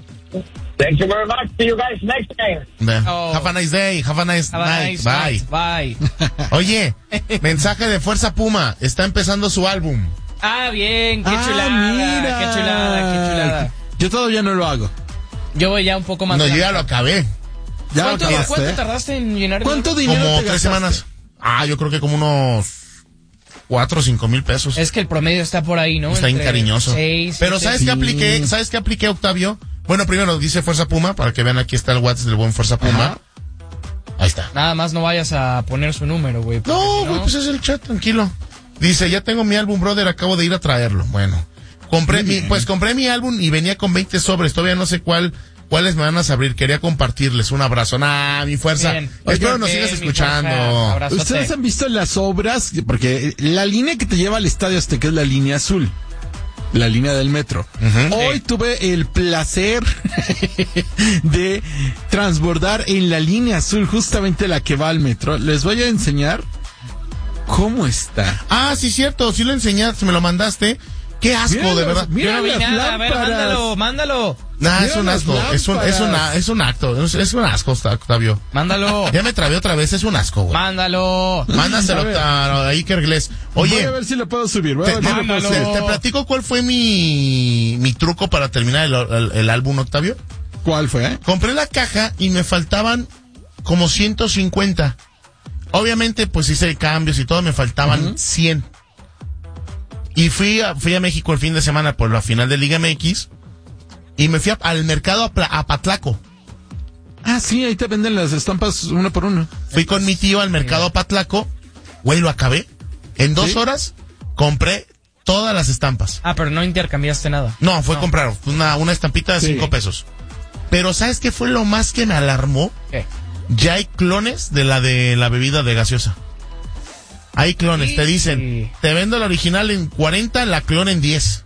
Thank you very much. See you guys next time. Oh. Have a nice day. Have a nice Have night. A nice Bye. Night. Bye. Oye, mensaje de Fuerza Puma. Está empezando su álbum. Ah, bien. Qué ah, chulada. Mira. Qué chulada, qué chulada. Yo todavía no lo hago. Yo voy ya un poco más. No, yo ya lo acabé. ¿Ya ¿Cuánto, lo acabaste? ¿Cuánto tardaste en llenar? ¿Cuánto dinero Como te tres gastaste? semanas. Ah, yo creo que como unos cuatro o cinco mil pesos. Es que el promedio está por ahí, ¿no? Está Entre cariñoso. seis, Pero siete. ¿sabes sí. qué apliqué? ¿Sabes qué apliqué, Octavio? Bueno, primero dice Fuerza Puma, para que vean aquí está el WhatsApp del buen Fuerza Puma. Ajá. Ahí está. Nada más no vayas a poner su número, güey. No, güey, pues es el chat, tranquilo. Dice, ya tengo mi álbum, brother, acabo de ir a traerlo. Bueno, compré mi, pues compré mi álbum y venía con veinte sobres, todavía no sé cuál, cuáles me van a abrir. Quería compartirles. Un abrazo. Nah, mi fuerza. Bien. Espero Oye, nos bien, sigas mi escuchando. fuerza. Abrazote. ¿Ustedes han visto las obras? Porque la línea que te lleva al estadio Azteca es la línea azul. La línea del metro. Uh-huh. Hoy Sí. tuve el placer de transbordar en la línea azul, justamente la que va al metro. Les voy a enseñar cómo está. Ah, sí, cierto, sí lo enseñaste, me lo mandaste. Qué asco, Mira de los- verdad. mira Yo no vi las nada. A ver, lámparas. mándalo, mándalo. Nah, mira es un las asco, es un, es una, es un acto, es, es un asco, Octavio. Mándalo. Ya me trabé otra vez, es un asco, güey. Mándalo. Mándaselo A ver. a Iker Glés. Voy Oye, a ver si lo puedo subir. Voy a te, ver si lo puedo te- mándalo. subir. te platico cuál fue mi, mi truco para terminar el, el, el álbum, Octavio. ¿Cuál fue? Compré la caja y me faltaban como ciento cincuenta. Obviamente, pues hice cambios y todo, me faltaban Uh-huh. cien. Y fui a, fui a México el fin de semana por la final de Liga M X y me fui a- al mercado a, Pla- a Patlaco. Ah, sí, ahí te venden las estampas uno por uno. Fui con mi tío al mercado a Patlaco, güey, lo acabé. En dos ¿Sí? horas compré todas las estampas. Ah, pero no intercambiaste nada. No, fue No. comprar una, una estampita de Sí. cinco pesos. Pero ¿sabes qué fue lo más que me alarmó? ¿Qué? Ya hay clones de la de la bebida de gaseosa. Hay clones, Sí. te dicen, te vendo la original en cuarenta, la clon en diez.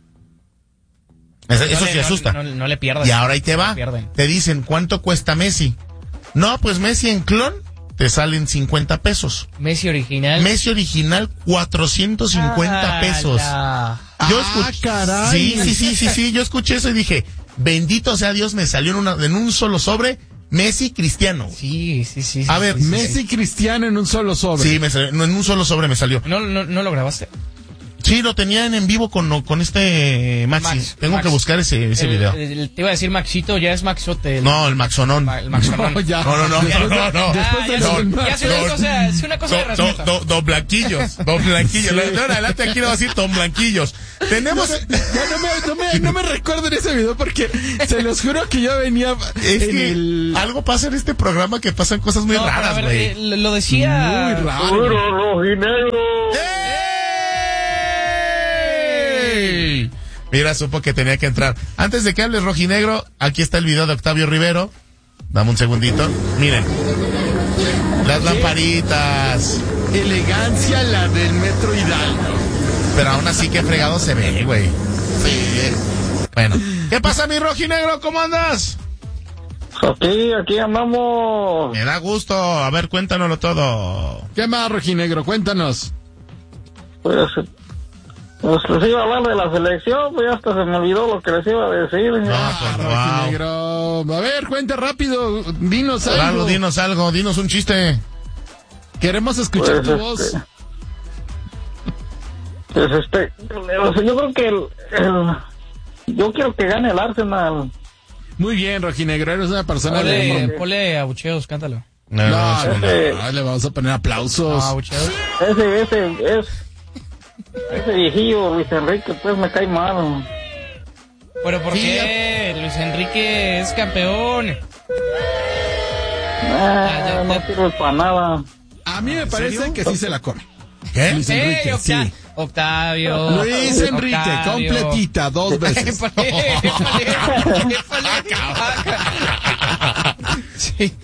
Eso, No eso le- sí no- asusta. No, no le pierdas. Y ahora ahí te No va. le pierden. Te dicen, ¿cuánto cuesta Messi? No, pues Messi en clon te salen cincuenta pesos. Messi original. Messi original, cuatrocientos cincuenta Ah, pesos. la- Yo Ah, escuché, caray. sí, sí, sí, sí, sí, yo escuché eso y dije, bendito sea Dios, me salió en, una, en un solo sobre Messi Cristiano. Sí, sí, sí. A sí, ver, sí, sí, Messi sí. Cristiano en un solo sobre. Sí, me salió, no, en un solo sobre me salió. ¿No, no, ¿No lo grabaste? Sí, lo tenían en vivo con, con este Maxi. Max, Tengo Max. que buscar ese, ese el, video. El, el, te iba a decir Maxito, ya es Maxote. El, no, el Maxonón. El Maxonón. No, ya. no, no, no, no, no, no. Ah, ya, no, no, ya es una cosa, es una cosa do, de respeto. Don do, do Blanquillos, Don Blanquillos. De ahora adelante aquí lo va a decir Don Blanquillos. Tenemos... No, ya no, me, no, me, no me recuerden ese video porque se los juro que yo venía es en que el... algo pasa en este programa que pasan cosas muy no, raras, güey. Eh, lo decía... Muy raro. Puro rojinegro. Mira, supo que tenía que entrar. Antes de que hables rojinegro, aquí está el video de Octavio Rivero. Dame un segundito. Miren. Las lamparitas. Elegancia la del Metro Hidalgo. Pero aún así que fregado se ve, güey. Sí. Bueno. ¿Qué pasa, mi rojinegro? ¿Cómo andas? Aquí, aquí andamos. Me da gusto. A ver, cuéntanoslo todo. ¿Qué más, rojinegro? Cuéntanos. Pues... Pues les iba a hablar de la selección, pues ya hasta se me olvidó lo que les iba a decir. Ah, pues, wow. Negro. A ver, cuenta rápido, dinos algo. Claro, dinos algo, dinos un chiste. Queremos escuchar pues, tu este, voz. Pues este, yo creo que el, el, yo quiero que gane el Arsenal. Muy bien, rojinegro, eres una persona Pole, de... Ponle abucheos, cántalo. No, no, ese, no, no, le vamos a poner aplausos. No, abucheos. Ese, ese, es... Ese viejillo Luis Enrique pues me cae mal. ¿Pero por qué? Luis Enrique es campeón. Ah, ya, ya, no sirve para nada. A mí me parece serio? que sí se la come. ¿Qué? Luis Enrique, hey, Octa- sí. Octavio. Luis Enrique, Octavio. Completita, dos veces. Sí.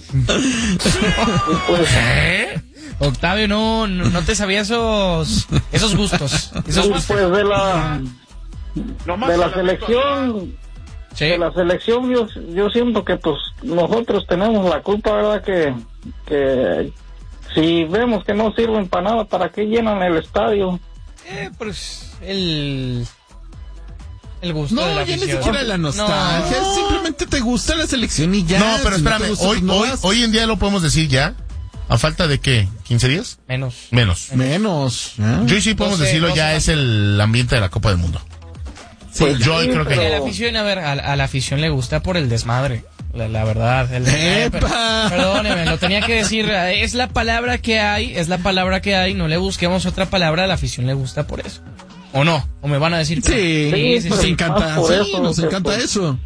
¿Eh? Octavio, no, no, no te sabía esos esos gustos. Esos sí, gustos. Pues de la de la selección, sí. de la selección yo, yo siento que pues nosotros tenemos la culpa, ¿verdad? Que, que si vemos que no sirven para nada, ¿para qué llenan el estadio? Eh, pues el el gusto no, de la ya afición. ni siquiera la nostalgia, no. Simplemente te gusta la selección y ya. No, pero si espérame, no gusta, hoy, no hoy, hoy en día lo podemos decir ya. ¿A falta de qué? ¿quince días? Menos. Menos. Menos. ¿eh? Yo sí podemos doce, decirlo, doce ya más. Es el ambiente de la Copa del Mundo. Sí, pues yo sí, creo que... A la afición, a ver, a, a la afición le gusta por el desmadre. La, la verdad. El, eh, per, perdóneme, lo tenía que decir. Es la palabra que hay, es la palabra que hay. No le busquemos otra palabra, a la afición le gusta por eso. ¿O no? ¿O me van a decir? Sí, sí, sí nos sí, encanta, sí, eso, nos encanta pues, eso.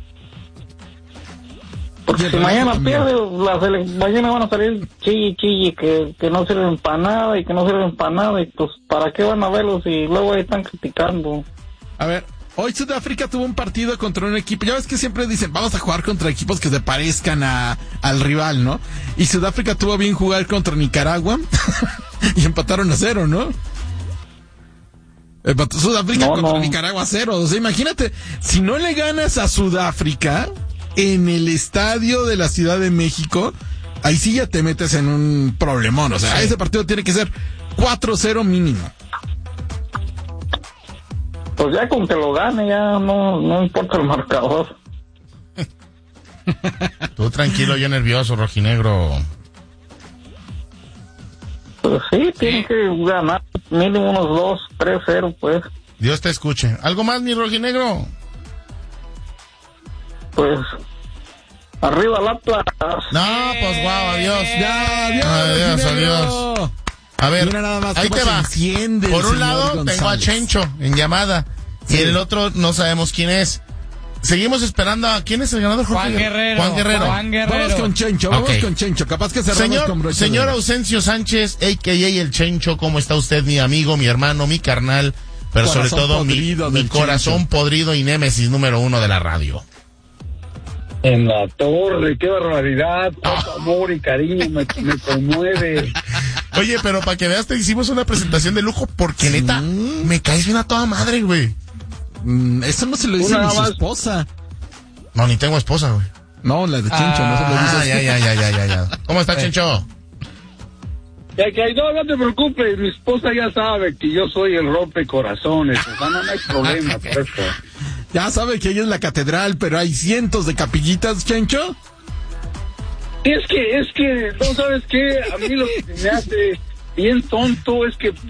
Porque si mañana pierde, la sele- mañana van a salir chilli, chilli, que, que no sirven para nada y que no sirven para nada. Y pues, ¿para qué van a verlos y luego ahí están criticando? A ver, hoy Sudáfrica tuvo un partido contra un equipo. Ya ves que siempre dicen, vamos a jugar contra equipos que se parezcan a, al rival, ¿no? Y Sudáfrica tuvo bien jugar contra Nicaragua y empataron a cero, ¿no? Empató Sudáfrica no, contra no. Nicaragua a cero. O sea, imagínate, si no le ganas a Sudáfrica en el estadio de la Ciudad de México, ahí sí ya te metes en un problemón. O sea, sí. Ese partido tiene que ser cuatro cero mínimo. Pues ya con que lo gane, ya no, no importa el marcador. Tú tranquilo, yo nervioso, rojinegro. Pues sí, tiene que ganar mínimo unos dos, tres cero, pues. Dios te escuche. ¿Algo más, mi rojinegro? Pues, arriba la plaza. No, pues guau, adiós. Ya, adiós, adiós, adiós. A ver, nada más ahí te va. Por un lado, González. Tengo a Chencho en llamada. Sí. Y en el otro no sabemos quién es. Seguimos esperando a... ¿Quién es el ganador? Juan Guerrero. Juan Guerrero. Juan Guerrero. Vamos con Chencho, vamos okay. con Chencho. Capaz que cerramos señor, con broche. Señor Ausencio Sánchez, a k a el Chencho, ¿cómo está usted, mi amigo, mi hermano, mi carnal? Pero corazón sobre todo mi, mi corazón Chencho. Podrido y némesis número uno de la radio. En la torre, qué barbaridad, cuánto oh. amor y cariño me, me conmueve. Oye, pero para que veas, te hicimos una presentación de lujo porque, sí. neta, me caes bien a toda madre, güey. Mm, eso no se lo dice a su esposa. No, ni tengo esposa, güey. No, la de Chencho, ah, no se lo dice. Ah, ya, ya, ya, ya, ya, ya. ¿Cómo está, Chencho? Ya que no, no te preocupes, mi esposa ya sabe que yo soy el rompecorazones, o sea, no, no hay problema por eso. Ya sabe que ella es la catedral, pero hay cientos de capillitas, Chencho. Es que, es que, ¿no sabes qué? A mí lo que me hace bien tonto es que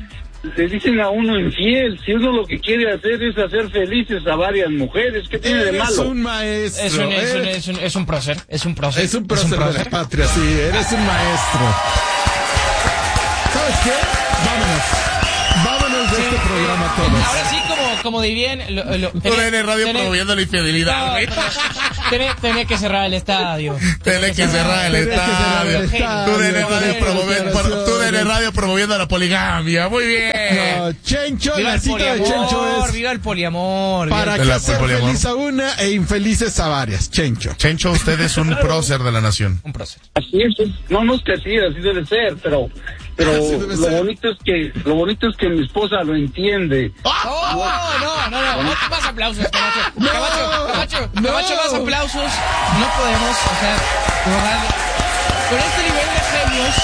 le dicen a uno infiel. Si uno lo que quiere hacer es hacer felices a varias mujeres, ¿qué tiene de malo? Es un maestro. Es un, es un, es un, es un prócer, es un prócer. Es un prócer de la patria, sí, eres un maestro. ¿Sabes qué? Vámonos. Vámonos de sí, este programa todos. Ahora sí, como, como dirían... Lo, lo, Tú eres radio tenés, promoviendo la infidelidad, güey. No, tenés, tenés que cerrar el estadio. Tenés que cerrar el estadio. Tú eres radio promoviendo, tú eres radio promoviendo la poligamia. Muy bien. No, Chencho, viva la cita de Chencho es... Viva el poliamor. Para que sea feliz a una e infelices a varias. Chencho. Chencho, usted es un prócer de la nación. Un prócer. Así es. No, no es que así, así debe ser, pero... Pero lo ser. bonito es que lo bonito es que mi esposa lo entiende. ¡Oh! No, no, no, no, no más aplausos, Camacho. No, Camacho, Camacho, no. Camacho, más aplausos. No podemos, o sea, con este nivel de genios.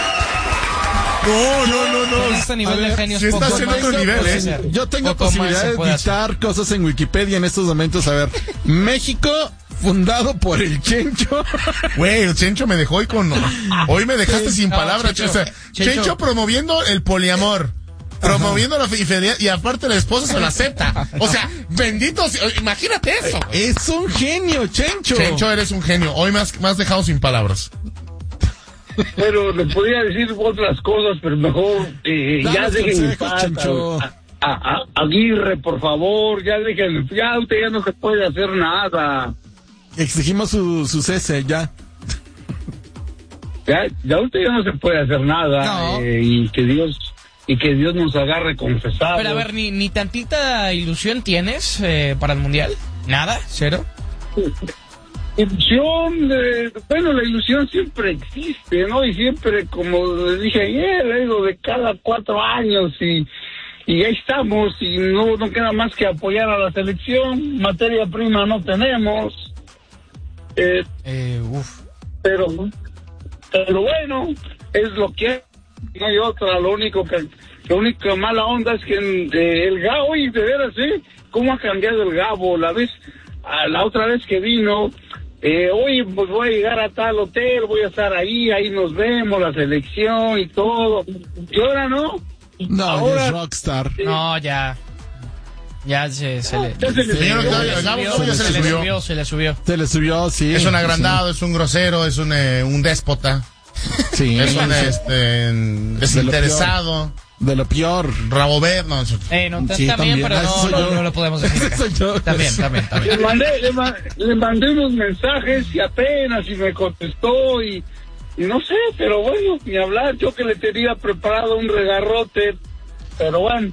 No, no, no, no. Con este nivel ver, de genios. Si está haciendo otro nivel, ¿eh? Yo tengo poco posibilidad de editar hacer. cosas en Wikipedia en estos momentos. A ver, México fundado por el Chencho. Güey, el Chencho me dejó hoy con... Hoy me dejaste sin no, palabras. Chencho, o sea, Chencho. Chencho promoviendo el poliamor. Promoviendo Ajá. la infidelidad y aparte la esposa se lo acepta. O sea, bendito, imagínate eso. Es un genio, Chencho. Chencho, eres un genio. Hoy me has, me has dejado sin palabras. Pero le podría decir otras cosas, pero mejor eh, ya dejen en paz. A, a, a Aguirre, por favor, ya dejen, ya usted ya no se puede hacer nada. Exigimos su, su cese, ya. Ya, ya usted ya no se puede hacer nada. No. Eh, y que Dios y que Dios nos agarre confesados. Pero a ver, ni, ni tantita ilusión tienes eh, para el Mundial. ¿Nada? ¿Cero? Ilusión, de, bueno, la ilusión siempre existe, ¿no? Y siempre, como les dije ayer, digo, de cada cuatro años y... Y ahí estamos, y no, no queda más que apoyar a la selección. Materia prima no tenemos. Eh, eh, uf. Pero, pero bueno, es lo que no hay otra. Lo único que, lo único mala onda es que eh, el Gabo, y de veras, ¿eh? ¿Cómo ha cambiado el Gabo? La vez, a la otra vez que vino, eh, oye, pues voy a llegar a tal hotel, voy a estar ahí, ahí nos vemos, la selección y todo. Y ahora no. No, ahora, es rockstar. Sí. No, ya. Ya se, se le... Ya se le, señor, se, le, se, le, subió, se, se, le le subió. Se le subió. Se le subió, sí. Es un agrandado, sí. Es un grosero, es un, eh, un déspota. Sí. Es un este, desinteresado. De lo peor. Rabo verde, no. Eh, no, sí, también, también, pero no, no, no lo podemos decir. También, también, también. Le mandé, le, ma, le mandé unos mensajes y apenas y me contestó y... Y no sé, pero bueno, ni hablar, yo que le tenía preparado un regarrote, pero bueno.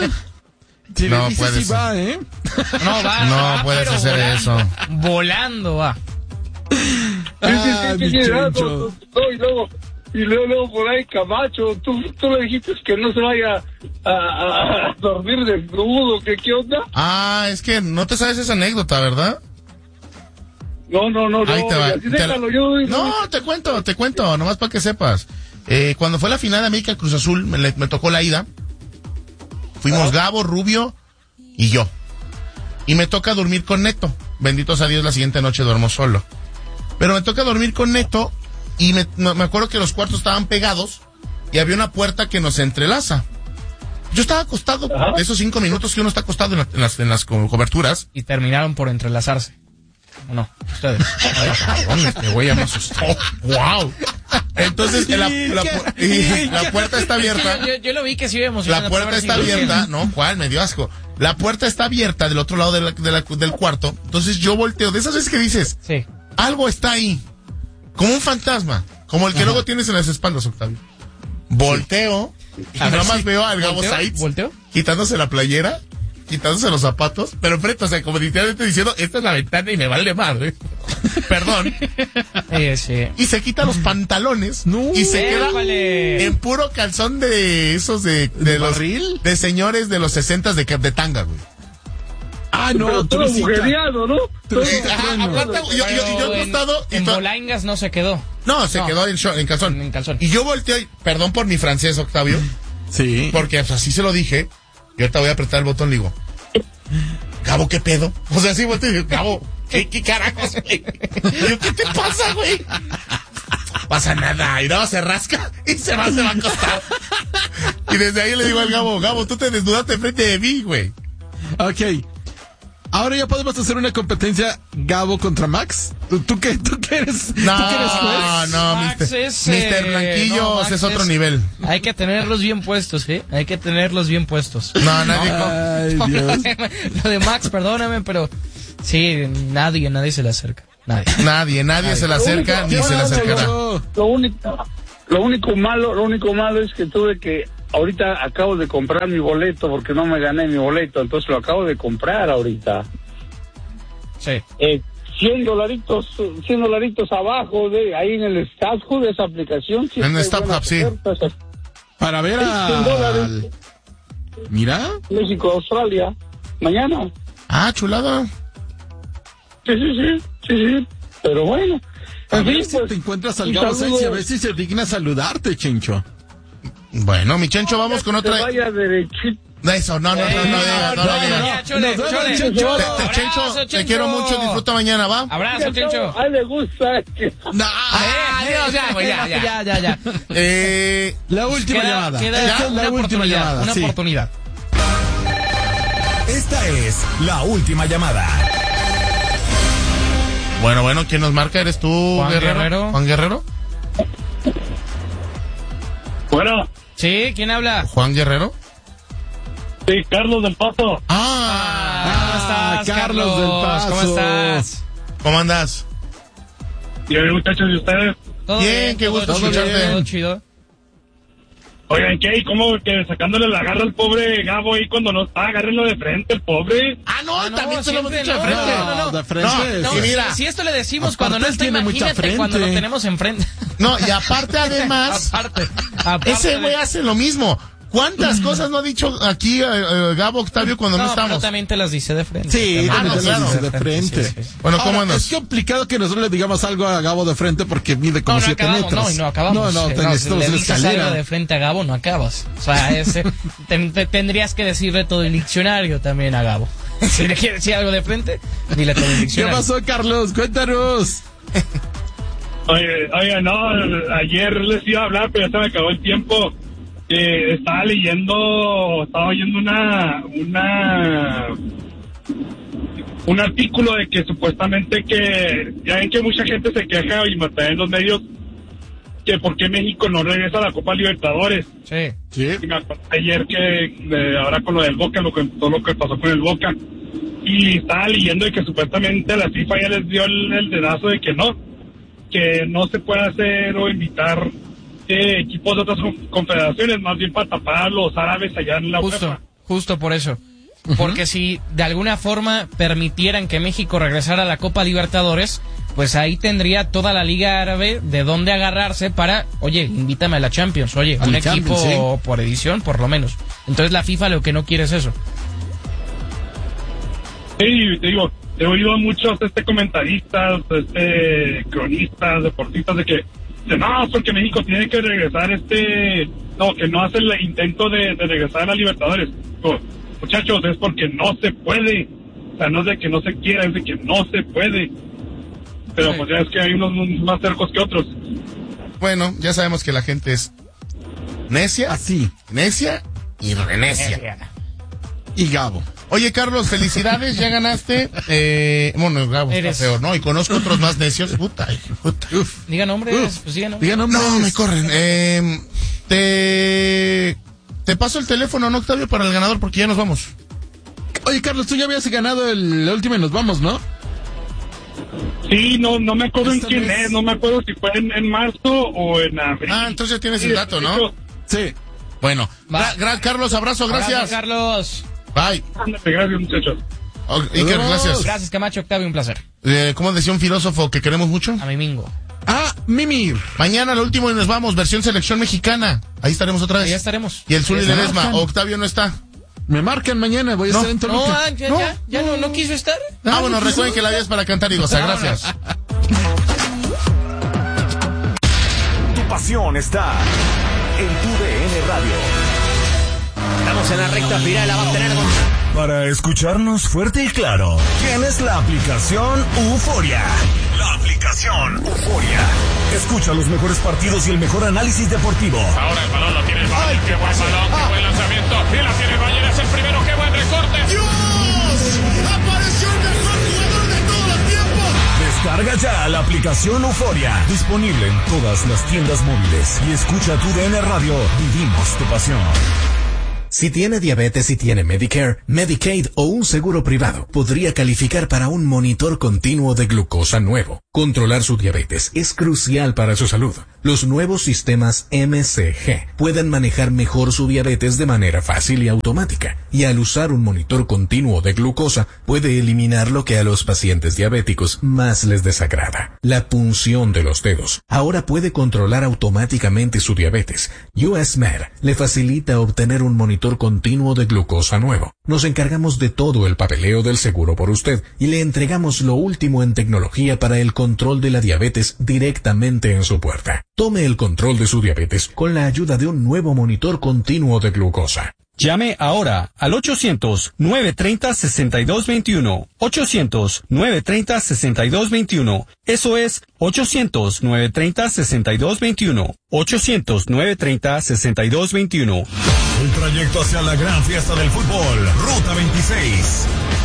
Si no puedes. Si va, ¿eh? No va. No va, puedes hacer volando, eso. Volando va. Ah, sí, sí, sí, sí, no, y luego, y luego, luego por ahí Camacho, tú, tú le dijiste que no se vaya a, a, a dormir desnudo, ¿qué, qué onda? Ah, es que no te sabes esa anécdota, ¿verdad? No, no, no, Ahí no. Te va. Te déjalo, la... yo, no, te cuento, te cuento, nomás para que sepas. Eh, cuando fue la final de América Cruz Azul, me, me tocó la ida. Fuimos ¿Ah? Gabo, Rubio y yo. Y me toca dormir con Neto. Benditos a Dios, la siguiente noche duermo solo. Pero me toca dormir con Neto y me, me acuerdo que los cuartos estaban pegados y había una puerta que nos entrelaza. Yo estaba acostado, ¿Ah? esos cinco minutos que uno está acostado en, la, en, las, en las coberturas. Y terminaron por entrelazarse. ¿O no? Ustedes. Este güey ya me asustó. ¡Wow! Entonces, la, la, la, la puerta está abierta. Yo, yo, yo lo vi que sí iba emocionado. La puerta está abierta. No, ¿cuál? Me dio asco. La puerta está abierta del otro lado de la, de la, del cuarto. Entonces yo volteo. De esas veces que dices, sí, algo está ahí. Como un fantasma. Como el que Ajá. luego tienes en las espaldas, Octavio. Volteo. Sí. Y nada más sí. veo al Gabo Saitz quitándose la playera, quitándose los zapatos, pero enfrente, o sea, como literalmente diciendo, esta es la ventana y me vale madre. Perdón. Sí, sí. Y se quita los pantalones no, y se queda vale. en puro calzón de esos de, de los de señores de los sesentas de, de tanga, güey. Ah, no, pero todo mujeriado, ¿no? Todo Ajá, aparte, yo, yo, yo, yo he estado... En Bolaingas no se quedó. No, se no. quedó en, en calzón. En calzón. Y yo volteé, perdón por mi francés, Octavio. Sí. Porque pues, así se lo dije. Y ahorita voy a apretar el botón y digo, Gabo, ¿qué pedo? O sea, así volteo y digo, Gabo, ¿qué, qué carajos, güey? Yo, ¿qué te pasa, güey? Pasa nada. Y no, se rasca y se va, se va a acostar. Y desde ahí le digo al Gabo, Gabo, tú te desnudaste frente de mí, güey. Ok. Ahora ya podemos hacer una competencia Gabo contra Max. ¿Tú, tú qué, tú qué eres? No, ¿tú qué eres juez? no, Max mister es, mister eh, Blanquillos no, Max es otro es- nivel. Hay que tenerlos bien puestos, ¿eh? Hay que tenerlos bien puestos. No, nadie. Ay, Dios. Lo de Max, perdóname, pero sí, nadie, nadie se le acerca. Nadie. Nadie, nadie se le acerca ni Lo se le único- acercará. Lo único, lo único malo, lo único malo es que tuve que, ahorita acabo de comprar mi boleto porque no me gané mi boleto, entonces lo acabo de comprar ahorita. Sí. Eh, cien dolaritos, cien dolaritos abajo de ahí en el StubHub de esa aplicación. Sí, En hay StubHub, buenas sí. ofertas. Para ver cien dólares. al... Mira. México, Australia, mañana. Ah, chulada. Sí, sí, sí, sí, sí. Pero bueno. A En ver fin, si pues, te encuentras al un Gabo saludo. Sainz y a ver si se digna saludarte, Chencho. Bueno, mi Chencho, vamos con Que otra. vaya derechito. Eso, no, no, no, no, digas, no, no, digas. Chole, Nos vemos, chole. Chencho. Te- te- Chencho, te quiero mucho, disfruta mañana, ¿va? Abrazo, Chencho. A él le gusta. que- No, Adiós, ya, güey, ya, ya, ya, ya, ya. Eh, la última Queda, llamada. queda Esta es una la última oportunidad, llamada. una sí. oportunidad. Esta es la última llamada. bueno, bueno, ¿quién nos marca? ¿Eres tú, Juan Guerrero? Guerrero. ¿Juan Guerrero? Bueno, Sí, ¿quién habla? ¿Juan Guerrero? sí, Carlos del Paso. Ah, Ah, ¿Cómo estás, Carlos del Paso. ¿Cómo estás? ¿cómo andas? Y hoy, muchachos, ¿y ustedes? ¿Todo Bien, qué todo gusto chido, escucharte. Todo chido. Oigan, ¿qué? ¿Y cómo que sacándole la garra al pobre Gabo ahí cuando no está? Agárrenlo de frente, el pobre. Ah, no, Ah, no, también te lo hemos siempre dicho de no. frente. No, no, no. de frente. No, sí. y mira, Si esto le decimos Aparte cuando no él está, tiene mucha imagínate cuando lo frente. tenemos enfrente. no, y aparte además, Aparte. aparte ese de- güey hace lo mismo. ¿Cuántas cosas no ha dicho aquí eh, eh, Gabo Octavio cuando no, No, pero estamos? también te las dice de frente. Sí, También Ah, también no, te lo claro. dice de frente. Sí, sí, sí. Bueno, ¿cómo Ahora, andas? es complicado que nosotros le digamos algo a Gabo de frente porque mide como No, no siete acabamos, metros. no, y no acabamos. No, no, Eh, te necesitamos le una dices algo escalera. de frente a Gabo, no acabas. O sea, ese, ten- te- tendrías que decirle todo el diccionario también a Gabo. Si le quieres decir algo de frente, dile todo el ¿Qué diccionario. pasó, Carlos? Cuéntanos. Oye, oye, no, ayer les iba a hablar, pero ya se me acabó el tiempo. Eh, estaba leyendo, estaba oyendo una, una, un artículo de que supuestamente que, ya ven que mucha gente se queja y me en los medios que por qué México no regresa a la Copa Libertadores. Sí. Sí. Y me acordé ayer que, eh, ahora con lo del Boca, lo que, todo lo que pasó con el Boca, y estaba leyendo de que supuestamente la FIFA ya les dio el, el dedazo de que no, que no se puede hacer o invitar eh, equipos de otras con- confederaciones, más bien para tapar a los árabes allá en la Justo, UEFA. justo por eso. Porque si de alguna forma permitieran que México regresara a la Copa Libertadores, pues ahí tendría toda la Liga Árabe de dónde agarrarse para, oye, invítame a la Champions, oye, A un la equipo Champions, por edición, por lo menos. Entonces la FIFA lo que no quiere es eso. Sí, te digo, he oído a muchos este comentaristas, este cronistas, deportistas de que, de, no, porque México tiene que regresar este, no, que no hace el intento de, de regresar a la Libertadores. Digo, muchachos, es porque no se puede, o sea, no es de que no se quiera, es de que no se puede. Pero Sí. pues ya es que hay unos más cercos que otros. Bueno, ya sabemos que la gente es necia, Así. necia y renecia. Y Gabo. Oye, Carlos, felicidades, ya ganaste. Eh, bueno, Gabo Eres- está peor, ¿no? Y conozco otros más necios. Puta, puta. Uf. Diga nombres, Uf. pues diga nombres. Diga nombres. No, me corren. Eh, te, te paso el teléfono, ¿no, Octavio, para el ganador? Porque ya nos vamos. Oye, Carlos, tú ya habías ganado el, la última y nos vamos, ¿no? Sí, no, no me acuerdo en Esta quién vez- es, no me acuerdo si fue en, en marzo o en abril. Ah, entonces ya tienes Sí, el dato, de ¿no? hecho, Sí. Bueno, Va. gra- gra- Carlos, abrazo, Abrazo, gracias. Carlos. Bye. ándale, gracias, muchachos. Oh, Iker, gracias. Gracias, Camacho, Octavio, un placer. Eh, ¿Cómo decía un filósofo que queremos mucho? A mi mingo. Ah, Mimir. Mañana lo último y nos vamos, versión selección mexicana. Ahí estaremos otra vez. Ahí estaremos. Y el Zuli Ahí Ledesma, estaremos. Octavio no está. Me marcan mañana, voy a No. estar en No, Toluca. ah, ya, ya, ya no, no quiso estar. Ah, bueno, recuerden que la vida es para cantar y gozar. Gracias. Tu pasión está en tu D N Radio. Estamos en la recta final, la va a tener con... Para escucharnos fuerte y claro, tienes la aplicación Euforia. La aplicación Euforia. Escucha los mejores partidos y el mejor análisis deportivo. Ahora el balón lo tiene el Bayern. Qué buen balón, qué buen lanzamiento. Y la tiene el Bayern, es el primero. Qué buen recorte. ¡Dios! ¡Apareció el mejor jugador de todos los tiempos! Descarga ya la aplicación Euforia. Disponible en todas las tiendas móviles. Y escucha tu D N Radio. Vivimos tu pasión. Si tiene diabetes y tiene Medicare, Medicaid o un seguro privado, podría calificar para un monitor continuo de glucosa nuevo. Controlar su diabetes es crucial para su salud. Los nuevos sistemas M C G pueden manejar mejor su diabetes de manera fácil y automática. Y al usar un monitor continuo de glucosa, puede eliminar lo que a los pacientes diabéticos más les desagrada: la punción de los dedos. Ahora puede controlar automáticamente su diabetes. U S Med le facilita obtener un monitor continuo de glucosa nuevo. Nos encargamos de todo el papeleo del seguro por usted y le entregamos lo último en tecnología para el control de la diabetes directamente en su puerta. Tome el control de su diabetes con la ayuda de un nuevo monitor continuo de glucosa. Llame ahora al ochocientos, nueve treinta, sesenta y dos veintiuno. ochocientos, nueve treinta, sesenta y dos veintiuno. Eso es ochocientos, nueve treinta, sesenta y dos veintiuno. ochocientos, nueve treinta, sesenta y dos veintiuno. El trayecto hacia la gran fiesta del fútbol. Ruta veintiséis.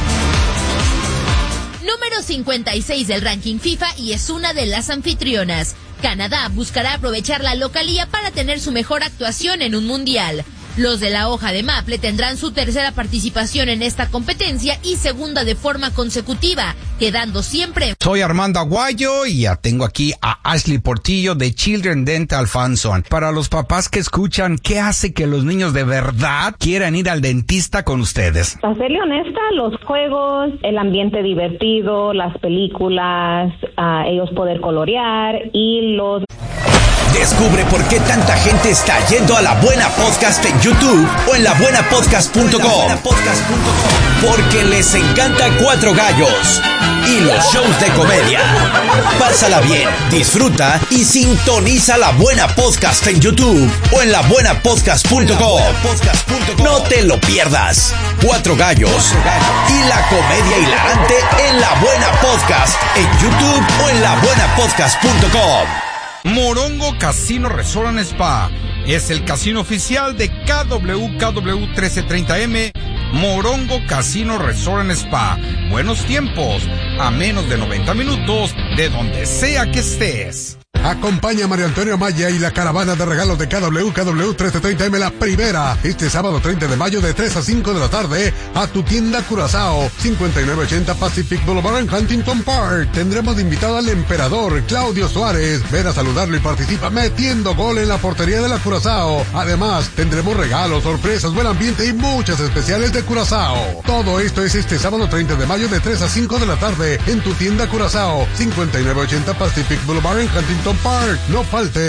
Número cincuenta y seis del ranking FIFA y es una de las anfitrionas. Canadá buscará aprovechar la localía para tener su mejor actuación en un mundial. Los de la hoja de Maple tendrán su tercera participación en esta competencia y segunda de forma consecutiva, quedando siempre. Soy Armando Aguayo y ya tengo aquí a Ashley Portillo de Children Dental Fanzone. Para los papás que escuchan, ¿qué hace que los niños de verdad quieran ir al dentista con ustedes? Para serle honesta, los juegos, el ambiente divertido, las películas, uh, ellos poder colorear y los... Descubre por qué tanta gente está yendo a La Buena Podcast en YouTube o en la buena podcast punto com. Porque les encanta Cuatro Gallos y los shows de comedia. Pásala bien, disfruta y sintoniza La Buena Podcast en YouTube o en la buena podcast punto com. No te lo pierdas. Cuatro Gallos y la comedia hilarante en La Buena Podcast en YouTube o en la buena podcast punto com. Morongo Casino Resort and Spa es el casino oficial de K W K W trece treinta M. Morongo Casino Resort and Spa. Buenos tiempos, a menos de noventa minutos de donde sea que estés. Acompaña a Mario Antonio Maya y la caravana de regalos de K W K W trece treinta M, la primera, este sábado treinta de mayo de tres a cinco de la tarde a tu tienda Curazao, cincuenta y nueve ochenta Pacific Boulevard en Huntington Park. Tendremos de invitado al emperador Claudio Suárez. Ven a saludarlo y participa metiendo gol en la portería de la Curazao. Además, tendremos regalos, sorpresas, buen ambiente y muchas especiales de Curazao. Todo esto es este sábado treinta de mayo de tres a cinco de la tarde en tu tienda Curazao, cincuenta y nueve ochenta Pacific Boulevard en Huntington Park. No falte.